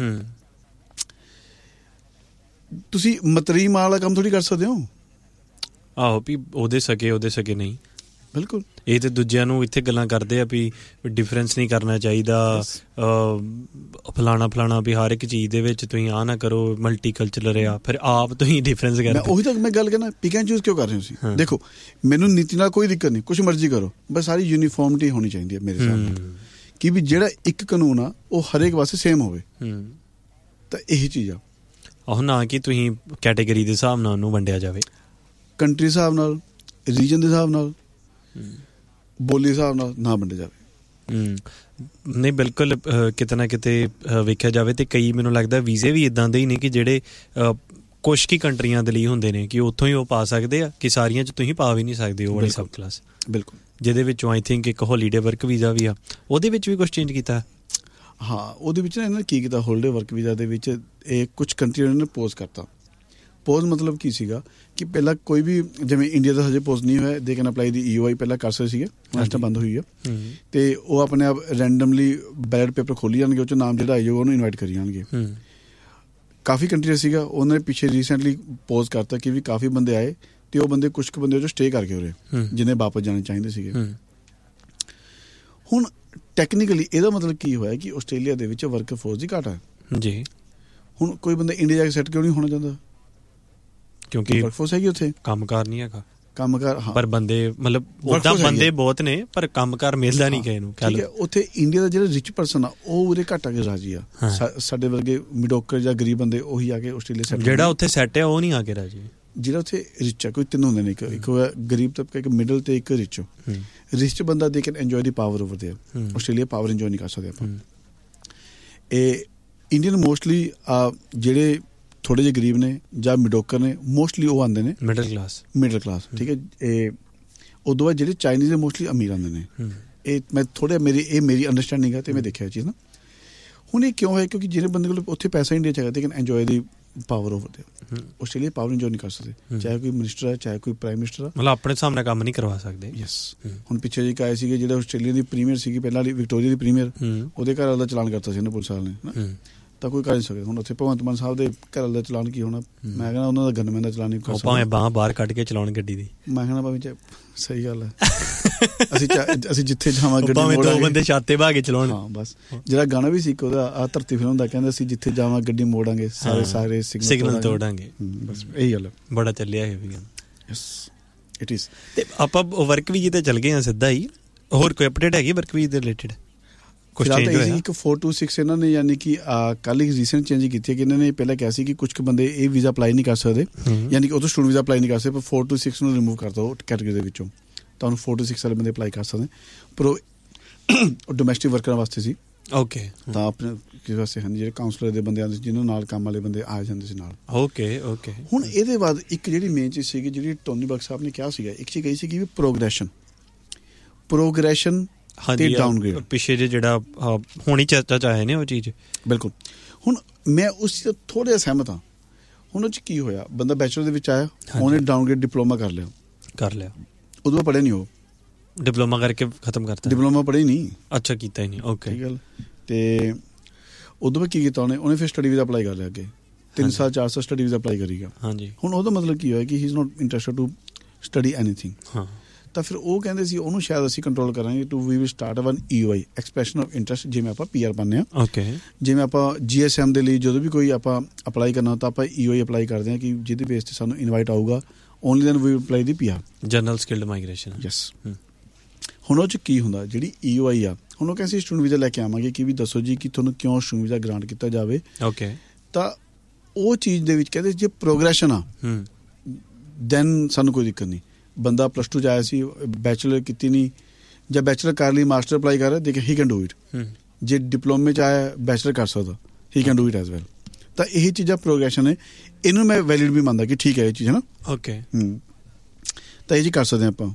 ਤੁਸੀਂ ਮਤਰੀ ਮਾਲ ਵਾਲਾ ਕੰਮ ਥੋੜੀ ਕਰ ਸਕਦੇ ਹੋ। ਆਹੋ, ਵੀ ਉਹਦੇ ਸਕੇ ਉਹਦੇ ਸਕੇ ਨਹੀਂ, ਬਿਲਕੁਲ। ਇਹ ਤੇ ਦੂਜਿਆਂ ਨੂੰ ਇੱਥੇ ਗੱਲਾਂ ਕਰਦੇ ਆ ਵੀ ਡਿਫਰੈਂਸ ਨਹੀਂ ਕਰਨਾ ਚਾਹੀਦਾ, ਫਲਾਣਾ ਫਲਾਣਾ, ਵੀ ਹਰ ਇੱਕ ਚੀਜ਼ ਦੇ ਵਿੱਚ ਤੁਸੀਂ ਆਹ ਨਾ ਕਰੋ, ਮਲਟੀ ਕਲਚਰਲ ਆ, ਫਿਰ ਆਪ ਤੁਸੀਂ ਡਿਫਰੈਂਸ ਕਰਦੇ। ਉਹੀ ਤਾਂ ਮੈਂ ਗੱਲ ਕਰਨਾ, ਪਿਕ ਐਂਡ ਚੂਜ਼ ਕਿਉਂ ਕਰ ਰਹੇ ਹੋ ਤੁਸੀਂ? ਦੇਖੋ, ਮੈਨੂੰ ਨੀਤੀ ਨਾਲ ਕੋਈ ਦਿੱਕਤ ਨਹੀਂ, ਕੁਛ ਮਰਜ਼ੀ ਕਰੋ, ਬਸ ਸਾਰੀ ਯੂਨੀਫਾਰਮਿਟੀ ਹੋਣੀ ਚਾਹੀਦੀ ਹੈ ਮੇਰੇ ਹਿਸਾਬ ਨਾਲ, ਕਿ ਵੀ ਜਿਹੜਾ ਇੱਕ ਕਾਨੂੰਨ ਆ ਉਹ ਹਰੇਕ ਵਾਸਤੇ ਸੇਮ ਹੋਵੇ। ਤਾਂ ਇਹੀ ਚੀਜ਼ ਆ, ਉਹ ਨਾ ਕਿ ਤੁਸੀਂ ਕੈਟੇਗਰੀ ਦੇ ਹਿਸਾਬ ਨਾਲ ਉਹਨੂੰ ਵੰਡਿਆ ਜਾਵੇ, ਕੰਟਰੀ ਹਿਸਾਬ ਨਾਲ, ਰੀਜਨ ਦੇ ਹਿਸਾਬ ਨਾਲ, ਬੋਲੀ ਹਿਸਾਬ ਨਾਲ ਨਾ ਵੰਡਿਆ ਜਾਵੇ। ਨਹੀਂ, ਬਿਲਕੁਲ। ਕਿਤੇ ਨਾ ਕਿਤੇ ਵੇਖਿਆ ਜਾਵੇ ਤੇ ਕਈ, ਮੈਨੂੰ ਲੱਗਦਾ ਵੀਜ਼ੇ ਵੀ ਇੱਦਾਂ ਦੇ ਹੀ ਨੇ ਕਿ ਜਿਹੜੇ ਕੁਛ ਕੀ ਕੰਟਰੀਆਂ ਦੇ ਲਈ ਹੁੰਦੇ ਨੇ ਕਿ ਉੱਥੋਂ ਹੀ ਉਹ ਪਾ ਸਕਦੇ ਆ, ਕਿ ਸਾਰੀਆਂ 'ਚ ਤੁਸੀਂ ਪਾ ਵੀ ਨਹੀਂ ਸਕਦੇ ਉਹ ਵਾਲੀ ਸਬ ਕਲਾਸ। ਬਿਲਕੁਲ। ਜਿਹਦੇ ਵਿੱਚੋਂ ਆਈ ਥਿੰਕ ਇੱਕ ਹੋਲੀਡੇ ਵਰਕ ਵੀਜ਼ਾ ਵੀ ਆ, ਉਹਦੇ ਵਿੱਚ ਵੀ ਕੁਛ ਚੇਂਜ ਕੀਤਾ। ਹਾਂ, ਉਹਦੇ ਵਿੱਚ ਨਾ ਇਹਨਾਂ ਨੇ ਕੀ ਕੀਤਾ, ਹੋਲੀਡੇ ਵਰਕ ਵੀਜ਼ਾ ਦੇ ਵਿੱਚ ਇਹ ਕੁਛ ਕੰਟਰੀ ਉਹਨਾਂ ਨੇ ਪੋਜ਼ ਕਰਤਾ। ਪੋਜ਼ ਮਤਲਬ ਕੀ ਸੀਗਾ ਕਿ ਪਹਿਲਾਂ ਕੋਈ ਵੀ, ਜਿਵੇਂ ਇੰਡੀਆ ਦਾ ਹਜੇ ਪੋਜ਼ ਨਹੀਂ ਹੋਇਆ, ਦੇ ਕੈਨ ਅਪਲਾਈ ਦੀ ਈ ਓ ਆਈ ਪਹਿਲਾਂ ਕਰ ਸਕਦੇ ਸੀਗੇ, ਹੁਣ ਤਾਂ ਬੰਦ ਹੋਈ ਆ। ਤੇ ਉਹ ਆਪਣੇ ਆਪ ਰੈਂਡਮਲੀ ਬੈਲਟ ਪੇਪਰ ਖੋਲੀ ਜਾਣਗੇ, ਉਹ 'ਚ ਨਾਮ ਜਿਹੜਾ ਆਈ ਜਾਊਗਾ ਉਹਨੂੰ ਇਨਵਾਈਟ ਕਰੀ ਜਾਣਗੇ। ਕਾਫੀ ਕੰਟਰੀ ਸੀਗਾ, ਉਹਨਾਂ ਨੇ ਪਿੱਛੇ ਰੀਸੈਂਟਲੀ ਪੋਜ਼ ਕਰਤਾ ਕਿ ਵੀ ਕਾਫੀ ਬੰਦੇ ਆਏ ਤੇ ਉਹ ਬੰਦੇ ਕੁਛ ਕੁ ਬੰਦੇ ਉਹ 'ਚ ਸਟੇ ਕਰਕੇ ਉਰੇ, ਜਿਹਨੇ ਵਾਪਸ ਜਾਣੇ ਚਾਹੀਦੇ ਸੀਗੇ। ਹੁਣ ਟੈਕਨੀਕਲੀ ਇਹਦਾ ਮਤਲਬ ਕੀ ਹੋਇਆ ਕਿ ਆਸਟ੍ਰੇਲੀਆ ਦੇ ਵਿੱਚ ਵਰਕ ਫੋਰਸ ਦੀ ਘਾਟ ਹੈ ਜੀ। ਹੁਣ ਕੋਈ ਬੰਦਾ ਇੰਡੀਆ ਜਾ ਕੇ ਸੈੱਟ ਕਿਉਂ ਨਹੀਂ ਹੋਣਾ ਚਾਹੁੰਦਾ? ਕਿਉਂਕਿ ਵਰਕਫੋਰਸ ਹੈਗੀ ਉੱਥੇ, ਕੰਮਕਾਰ ਨਹੀਂ ਹੈਗਾ। ਕੰਮਕਾਰ, ਹਾਂ, ਪਰ ਬੰਦੇ ਮਤਲਬ ਉੱਦਾਂ ਬੰਦੇ ਬਹੁਤ ਨੇ, ਪਰ ਕੰਮਕਾਰ ਮਿਲਦਾ ਨਹੀਂ ਕਿਸੇ ਨੂੰ। ਠੀਕ ਹੈ, ਉੱਥੇ ਇੰਡੀਆ ਦਾ ਜਿਹੜਾ ਰਿਚ ਪਰਸਨ ਆ ਉਹ ਉਰੇ ਘੱਟ ਆ ਕੇ ਰਾਜੀ ਆ। ਸਾਡੇ ਵਰਗੇ ਮਿਡੋਕਰ ਜਾਂ ਗਰੀਬ ਬੰਦੇ ਉਹੀ ਆ ਕੇ ਆਸਟ੍ਰੇਲੀਆ ਸੈੱਟ, ਜਿਹੜਾ ਉੱਥੇ ਸੈੱਟ ਆ ਉਹ ਨਹੀਂ ਆ ਕੇ ਰਾਜੀ। ਜਿਹੜਾ ਉੱਥੇ ਰਿਚ ਆ, ਕੋਈ ਤਿੰਨ ਹੁੰਦੇ ਨੇ, ਇੱਕ ਇੱਕ ਗਰੀਬ ਤਬਕਾ, ਇੱਕ ਮਿਡਲ ਤੇ ਇੱਕ ਰਿਚ। ਰਿਚ ਬੰਦਾ they can enjoy the power over there. Australia power enjoy ਨਹੀਂ ਕਰ ਸਕਦੇ ਆਪਾਂ। ਇਹ ਇੰਡੀਅਨ ਮੋਸਟਲੀ ਜਿਹੜੇ ਥੋੜ੍ਹੇ ਜਿਹੇ ਗਰੀਬ ਨੇ ਜਾਂ ਮਿਡੋਕਰ ਨੇ, ਮੋਸਟਲੀ ਉਹ ਆਉਂਦੇ ਨੇ ਮਿਡਲ ਕਲਾਸ, ਮਿਡਲ ਕਲਾਸ। ਠੀਕ ਹੈ, ਇਹ ਉਦੋਂ ਬਾਅਦ ਜਿਹੜੇ ਚਾਈਨੀਜ਼ ਦੇ ਮੋਸਟਲੀ ਅਮੀਰ ਆਉਂਦੇ ਨੇ। ਇਹ ਮੈਂ ਥੋੜ੍ਹਾ ਮੇਰੀ ਇਹ ਮੇਰੀ ਅੰਡਰਸਟੈਂਡਿੰਗ ਹੈ ਤੇ ਮੈਂ ਦੇਖਿਆ ਇਹ ਚੀਜ਼ ਨਾ। ਹੁਣ ਇਹ ਕਿਉਂ ਹੈ? ਕਿਉਂਕਿ ਜਿਹੜੇ ਬੰਦੇ ਕੋਲ ਉੱਥੇ ਪੈਸਾ ਇੰਡੀਆ 'ਚ ਹੈਗਾ, ਤੇ can enjoy the power over ਦੇ ਆਸਟ੍ਰੇਲੀਆ ਪਾਵਰ ਇੰਜੋਏ ਨਹੀਂ ਕਰ ਸਕਦੇ, ਚਾਹੇ ਕੋਈ ਮਿਨਿਸਟਰ ਹੈ ਚਾਹੇ ਕੋਈ ਪ੍ਰਾਈਮ ਮਿਨਿਸਟਰ ਹੈ, ਮਤਲਬ ਆਪਣੇ ਹਿਸਾਬ ਨਾਲ ਕੰਮ ਨਹੀਂ ਕਰਵਾ ਸਕਦੇ। ਯੈਸ। ਹੁਣ ਪਿੱਛੇ ਜਿਹੇ ਆਏ ਸੀਗੇ ਜਿਹੜਾ ਆਸਟ੍ਰੇਲੀਆ ਦੀ ਪ੍ਰੀਮੀਅਰ ਸੀਗੀ ਪਹਿਲਾਂ ਵਾਲੀ ਵਿਕਟੋਰੀਆ ਦੀ ਪ੍ਰੀਮੀਅਰ, ਉਹਦੇ ਘਰ ਵਾਲੇ ਦਾ ਚਲਾਨ ਕਰਤਾ ਸੀ ਇਹਨੇ ਪੁਲਿਸ ਵਾਲੇ ਨੇ, ਤਾਂ ਕੋਈ ਕਰ ਨਹੀਂ ਸਕਦੇ। ਹੁਣ ਉੱਥੇ ਭਗਵੰਤ ਮਾਨ ਸਾਹਿਬ ਦੇ ਘਰ ਵਾਲੇ ਦਾ ਚਲਾਨ ਕੀ ਹੋਣਾ? ਮੈਂ ਕਹਿੰਦਾ ਉਹਨਾਂ ਦਾ ਗਨਮੈਨ ਦਾ ਚਲਾਨ ਨਹੀਂ ਕਰ ਸਕਦੇ, ਭਾਵੇਂ ਬਾਂਹ ਬਾਹਰ ਕੱਢ ਕੇ ਚਲਾਉਣ ਗੱਡੀ ਦੀ। ਮੈਂ ਕਹਿੰਦਾ ਭਾਵੇਂ ਸਹੀ ਗੱਲ ਹੈ, ਅਸੀਂ ਅਸੀਂ ਜਿੱਥੇ ਜਾਵਾਂ ਗੱਡੀ ਭਾਵੇਂ ਦੋ ਬੰਦੇ ਛਾਤੇ ਭਾ ਕੇ ਚਲਾਉਣ। ਹਾਂ ਬਸ, ਜਿਹੜਾ ਗਾਣਾ ਵੀ ਸੀ ਇੱਕ ਉਹਦਾ ਆ ਧਰਤੀ ਫਿਲਮ ਦਾ, ਕਹਿੰਦਾ ਅਸੀਂ ਜਿੱਥੇ ਜਾਵਾਂ ਗੱਡੀ ਮੋੜਾਂਗੇ, ਸਾਰੇ ਸਾਰੇ ਸਿਗਨਲ ਤੋੜਾਂਗੇ। ਬਸ ਇਹੀ ਗੱਲ ਹੈ, ਬੜਾ ਚੱਲਿਆ ਇਹ ਵੀ। Yes it is. ਤੇ ਆਪਾਂ ਵਰਕ ਵੀਜ਼ੇ ਤੇ ਚੱਲ ਗਏ ਹਾਂ ਸਿੱਧਾ ਹੀ, ਹੋਰ ਕੋਈ ਅਪਡੇਟ ਹੈਗੀ ਵਰਕ ਵੀਜ਼ੇ ਦੇ ਰਿਲੇਟਡ? ਫਿਲਹਾਲ ਤਾਂ ਇਹ ਇੱਕ ਫੋਰ ਟੂ ਸਿਕਸ ਇਹਨਾਂ ਨੇ ਯਾਨੀ ਕਿ ਕੱਲ੍ਹ ਇੱਕ ਰੀਸੈਂਟ ਚੇਂਜ ਕੀਤੀ ਹੈ ਕਿ ਇਹਨਾਂ ਨੇ ਪਹਿਲਾਂ ਕਿਹਾ ਸੀ ਕਿ ਕੁਝ ਕੁ ਬੰਦੇ ਇਹ ਵੀਜ਼ਾ ਅਪਲਾਈ ਨਹੀਂ ਕਰ ਸਕਦੇ, ਯਾਨੀ ਕਿ ਉਹ ਤੋਂ ਸਟੂਡੈਂਟ ਵੀਜ਼ਾ ਅਪਲਾਈ ਨਹੀਂ ਕਰ ਸਕਦੇ, ਪਰ ਫੋਰ ਟੂ ਸਿਕਸ ਨੂੰ ਰਿਮੂਵ ਕਰਤਾ ਉਹ ਕੈਟੇਗਰੀ ਦੇ ਵਿੱਚੋਂ, ਤਾਂ ਉਹਨੂੰ ਫੋਰ ਟੂ ਸਿਕਸ ਵਾਲੇ ਬੰਦੇ ਅਪਲਾਈ ਕਰ ਸਕਦੇ, ਪਰ ਉਹ ਡੋਮੈਸਟਿਕ ਵਰਕਰਾਂ ਵਾਸਤੇ ਸੀ। ਓਕੇ। ਤਾਂ ਆਪਣੇ ਕਿਸ ਵਾਸਤੇ ਹਨ ਜਿਹੜੇ ਕਾਉਂਸਲਰ ਦੇ ਬੰਦੇ ਆਉਂਦੇ ਸੀ, ਜਿਹਨਾਂ ਨਾਲ ਕੰਮ ਵਾਲੇ ਬੰਦੇ ਆ ਜਾਂਦੇ ਸੀ ਨਾਲ। Okay okay. ਹੁਣ ਇਹਦੇ ਬਾਅਦ ਇੱਕ ਜਿਹੜੀ ਮੇਨ ਚੀਜ਼ ਸੀਗੀ ਜਿਹੜੀ ਟੋਨੀ ਬਰਗ ਸਾਹਿਬ ਨੇ ਕਿਹਾ ਸੀਗਾ, ਇੱਕ ਚੀਜ਼ ਕਹੀ ਸੀ ਕਿ ਪ੍ਰੋਗਰੈਸ਼ਨ ਪ੍ਰੋਗਰੈਸ਼ਨ ਤੇ ਡਾਊਨਗ੍ਰੇਡ ਪਿੱਛੇ ਜੇ ਜਿਹੜਾ ਹੋਣੀ ਚਰਚਾ ਚ ਆਏ ਨੇ ਉਹ ਚੀਜ਼। ਬਿਲਕੁਲ। ਹੁਣ ਮੈਂ ਉਸ ਚੀਜ਼ ਤੋਂ ਥੋੜ੍ਹਾ ਜਿਹਾ ਸਹਿਮਤ ਹਾਂ। ਹੁਣ ਉਹ 'ਚ ਕੀ ਹੋਇਆ, ਬੰਦਾ ਬੈਚਲਰ ਦੇ ਵਿੱਚ ਆਇਆ, ਉਹਨੇ ਡਾਊਨਗ੍ਰੇਡ ਡਿਪਲੋਮਾ ਕਰ ਲਿਆ ਕਰ ਲਿਆ ਉਦੋਂ ਪੜ੍ਹੇ ਨਹੀਂ, ਉਹ ਡਿਪਲੋਮਾ ਕਰਕੇ ਖਤਮ ਕਰਤਾ। ਡਿਪਲੋਮਾ ਪੜ੍ਹੇ ਨਹੀਂ। ਅੱਛਾ, ਕੀਤਾ ਹੀ ਨਹੀਂ। ਓਕੇ ਠੀਕ ਗੱਲ। ਤੇ ਉਦੋਂ ਬਾਅਦ ਕੀ ਕੀਤਾ ਉਹਨੇ ਉਹਨੇ ਫਿਰ ਸਟੱਡੀ ਵੀਜ਼ਾ ਅਪਲਾਈ ਕਰ ਲਿਆ, ਅੱਗੇ ਤਿੰਨ ਸਾਲ ਚਾਰ ਸਾਲ ਸਟੱਡੀ ਵੀਜ਼ਾ ਅਪਲਾਈ ਕਰੀਗਾ। ਹਾਂਜੀ। ਹੁਣ ਉਹਦਾ ਮਤਲਬ ਕੀ ਹੋਇਆ ਕਿ ਹੀ is not interested to study anything. ਹਾਂ। ਤਾਂ ਫਿਰ ਉਹ ਕਹਿੰਦੇ ਸੀ ਉਹਨੂੰ ਸ਼ਾਇਦ ਅਸੀਂ ਕੰਟਰੋਲ ਕਰਾਂਗੇ to we will start one E O I expression of interest, ਜਿਵੇਂ ਆਪਾਂ ਪੀ ਆਰ ਪਾਉਂਦੇ ਹਾਂ। ਓਕੇ। ਜਿਵੇਂ ਆਪਾਂ ਜੀ ਐਸ ਐਮ ਦੇ ਲਈ ਜਦੋਂ ਵੀ ਕੋਈ ਆਪਾਂ ਅਪਲਾਈ ਕਰਨਾ ਤਾਂ ਆਪਾਂ ਈ ਓ ਆਈ ਅਪਲਾਈ ਕਰਦੇ ਹਾਂ ਕਿ ਜਿਹਦੇ ਬੇਸ 'ਤੇ ਸਾਨੂੰ ਇਨਵਾਈਟ ਆਊਗਾ, only then we apply the P R, general skilled migration. Yes. ਹੁਣ ਉਹ 'ਚ ਕੀ ਹੁੰਦਾ, ਜਿਹੜੀ ਈ ਓ ਆਈ ਆ, ਹੁਣ ਉਹ ਕਹਿੰਦੇ ਸਟੂਡੈਂਟ ਵੀਜ਼ਾ ਲੈ ਕੇ ਆਵਾਂਗੇ ਕਿ ਵੀ ਦੱਸੋ ਜੀ ਕਿ ਤੁਹਾਨੂੰ ਕਿਉਂ ਸਟੂਡੈਂਟ ਵੀਜ਼ਾ ਗ੍ਰਾਂਟ ਕੀਤਾ ਜਾਵੇ। ਓਕੇ। ਤਾਂ ਉਹ ਚੀਜ਼ ਦੇ ਵਿੱਚ ਕਹਿੰਦੇ ਜੇ ਪ੍ਰੋਗਰੈਸ਼ਨ ਆ ਦੈਨ ਸਾਨੂੰ ਕੋਈ ਦਿੱਕਤ ਨਹੀਂ। ਬੰਦਾ ਪਲੱਸ ਟੂ 'ਚ ਆਇਆ ਸੀ, ਬੈਚਲਰ ਕੀਤੀ ਨਹੀਂ, ਜਾਂ ਬੈਚਲਰ ਕਰ ਲਈ ਮਾਸਟਰ ਅਪਲਾਈ ਕਰ ਰਿਹਾ, ਦੇਖ ਹੀ ਕੈਨ ਡੂ ਇਟ। ਜੇ ਡਿਪਲੋਮੇ 'ਚ ਆਇਆ ਬੈਚਲਰ ਕਰ ਸਕਦਾ, ਹੀ can do it as well. ਤਾਂ ਇਹੀ ਚੀਜ਼ਾਂ ਪ੍ਰੋਗਰੈਸ਼ਨ ਹੈ, ਇਹਨੂੰ ਮੈਂ ਵੈਲਿਡ ਵੀ ਮੰਨਦਾ ਕਿ ਠੀਕ ਹੈ ਇਹ ਚੀਜ਼, ਹੈ ਨਾ। ਓਕੇ। ਹੂੰ ਤਾਂ ਇਹ ਜੀ ਕਰ ਸਕਦੇ ਆਪਾਂ।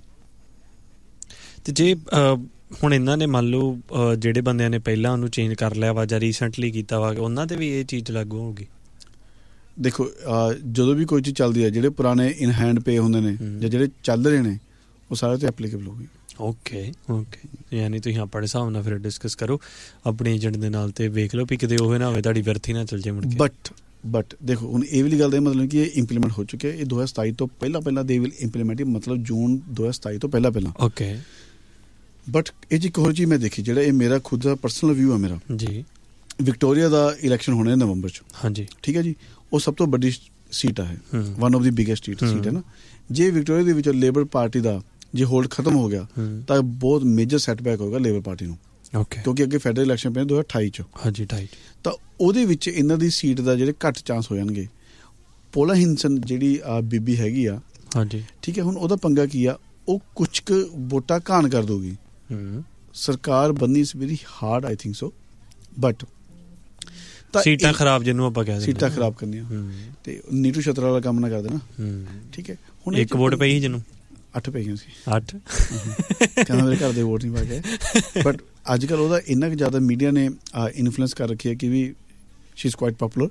ਤੇ ਜੇ ਹੁਣ ਇਹਨਾਂ ਨੇ ਮੰਨ ਲਓ ਜਿਹੜੇ ਬੰਦਿਆਂ ਨੇ ਪਹਿਲਾਂ ਉਹਨੂੰ ਚੇਂਜ ਕਰ ਲਿਆ ਵਾ ਜਾਂ ਰੀਸੈਂਟਲੀ ਕੀਤਾ ਵਾ, ਉਹਨਾਂ 'ਤੇ ਵੀ ਇਹ ਚੀਜ਼ ਲਾਗੂ ਹੋਊਗੀ? ਦੇਖੋ ਜਦੋਂ ਵੀ ਕੋਈ ਚੀਜ਼ ਚੱਲਦੀ ਹੈ, ਜਿਹੜੇ ਪੁਰਾਣੇ ਇਨ ਹੈਂਡ ਪੇ ਹੁੰਦੇ ਨੇ ਜਾਂ ਜਿਹੜੇ ਚੱਲ ਰਹੇ ਨੇ, ਉਹ ਸਾਰੇ 'ਤੇ ਐਪਲੀਕੇਬਲ ਹੋਊਗੀ। Okay okay. ਯਾਨੀ ਤੁਸੀਂ ਆਪਣੇ ਹਿਸਾਬ ਨਾਲ ਫਿਰ ਡਿਸਕਸ ਕਰੋ ਆਪਣੇ ਏਜੰਟ ਦੇ ਨਾਲ, ਤੇ ਵੇਖ ਲਓ ਵੀ ਕਿਤੇ ਉਹ ਨਾ ਹੋਵੇ ਤੁਹਾਡੀ ਵਿਅਰਥੀ ਨਾ ਚੱਲ ਜੇ ਮੁੜ ਕੇ। ਬਟ ਬਟ ਦੇਖੋ ਹੁਣ ਇਹ ਵਾਲੀ ਗੱਲ ਦਾ ਮਤਲਬ ਕਿ ਇਹ ਇੰਪਲੀਮੈਂਟ ਹੋ ਚੁੱਕਿਆ, ਇਹ ਦੋ ਹਜ਼ਾਰ ਸਤਾਈ ਤੋਂ ਪਹਿਲਾਂ ਪਹਿਲਾਂ ਦੇ ਵਿਲ ਇੰਪਲੀਮੈਂਟ, ਮਤਲਬ ਜੂਨ ਦੋ ਹਜ਼ਾਰ ਸਤਾਈ ਤੋਂ ਪਹਿਲਾਂ ਪਹਿਲਾਂ। ਓਕੇ। ਬਟ ਇਹ 'ਚ ਇੱਕ ਹੋਰ ਚੀਜ਼ ਮੈਂ ਦੇਖੀ, ਜਿਹੜਾ ਇਹ ਮੇਰਾ ਖੁਦ ਦਾ ਪਰਸਨਲ ਵਿਊ ਹੈ ਮੇਰਾ ਜੀ। ਵਿਕਟੋਰੀਆ ਦਾ ਇਲੈਕਸ਼ਨ ਹੋਣਾ ਨਵੰਬਰ 'ਚ। ਹਾਂਜੀ। ਠੀਕ ਹੈ ਜੀ। ਉਹ ਸਭ ਤੋਂ ਵੱਡੀ ਸੀਟ ਹੈ, one of the biggest seat seat ਹੈ ਨਾ। ਜੇ ਵਿਕਟੋਰੀਆ ਦੇ ਵਿੱਚ ਲੇਬਰ ਪਾਰਟੀ ਦਾ ਜੇ ਹੋਲਡ ਖਤਮ ਹੋ ਗਿਆ ਤਾਂ ਬਹੁਤ ਮੇਜਰ ਸੈਟਬੈਕ ਹੋਏਗਾ ਲੇਬਰ ਪਾਰਟੀ ਨੂੰ। ਓਕੇ। ਕਿਉਂਕਿ ਅੱਗੇ ਫੈਡਰਲ ਇਲੈਕਸ਼ਨ ਪੈਣੇ ਦੋ ਹਜ਼ਾਰ ਅਠਾਈ 'ਚ। ਹਾਂਜੀ ਅਠਾਈ। ਤਾਂ ਉਹਦੇ ਵਿੱਚ ਇਹਨਾਂ ਦੀ ਸੀਟ ਦਾ ਜਿਹੜੇ ਘੱਟ ਚਾਂਸ ਹੋ ਜਾਣਗੇ। ਪੋਲਾ ਹਿੰਸਨ ਜਿਹੜੀ ਆ ਬੀਬੀ ਹੈਗੀ ਆ, ਹਾਂਜੀ ਠੀਕ ਹੈ, ਹੁਣ ਉਹਦਾ ਪੰਗਾ ਕੀ ਆ, ਉਹ ਕੁਛ ਕੁ ਵੋਟਾਂ ਘਾਣ ਕਰ ਦਊਗੀ। ਸਰਕਾਰ ਬਣਨੀ is very hard I think so, but ਸੀਟਾਂ ਖਰਾਬ ਜਿਹਨੂੰ ਆਪਾਂ ਕਹਿੰਦੇ ਸੀਟਾਂ ਖਰਾਬ ਕਰਨੀਆਂ ਤੇ ਨੀਟੂ ਛਤਰਾ ਵਾਲਾ ਕੰਮ ਨਾ ਕਰਦੇ ਨਾ। ਠੀਕ ਹੈ। ਹੁਣ ਇੱਕ ਵੋਟ ਪਈ ਸੀ ਜਿਹਨੂੰ, ਅੱਠ ਪਈਆਂ ਸੀ। ਅੱਠ ਕਹਿੰਦਾ ਮੇਰੇ ਘਰ ਦੇ ਵੋਟ ਨਹੀਂ ਪਾ ਕੇ। ਬਟ ਅੱਜ ਕੱਲ੍ਹ ਉਹਦਾ ਇੰਨਾ ਕੁ ਜ਼ਿਆਦਾ ਮੀਡੀਆ ਨੇ ਇਨਫਲੂਐਂਸ ਕਰ ਰੱਖੀ ਹੈ ਕਿ ਵੀ she is quite poplar.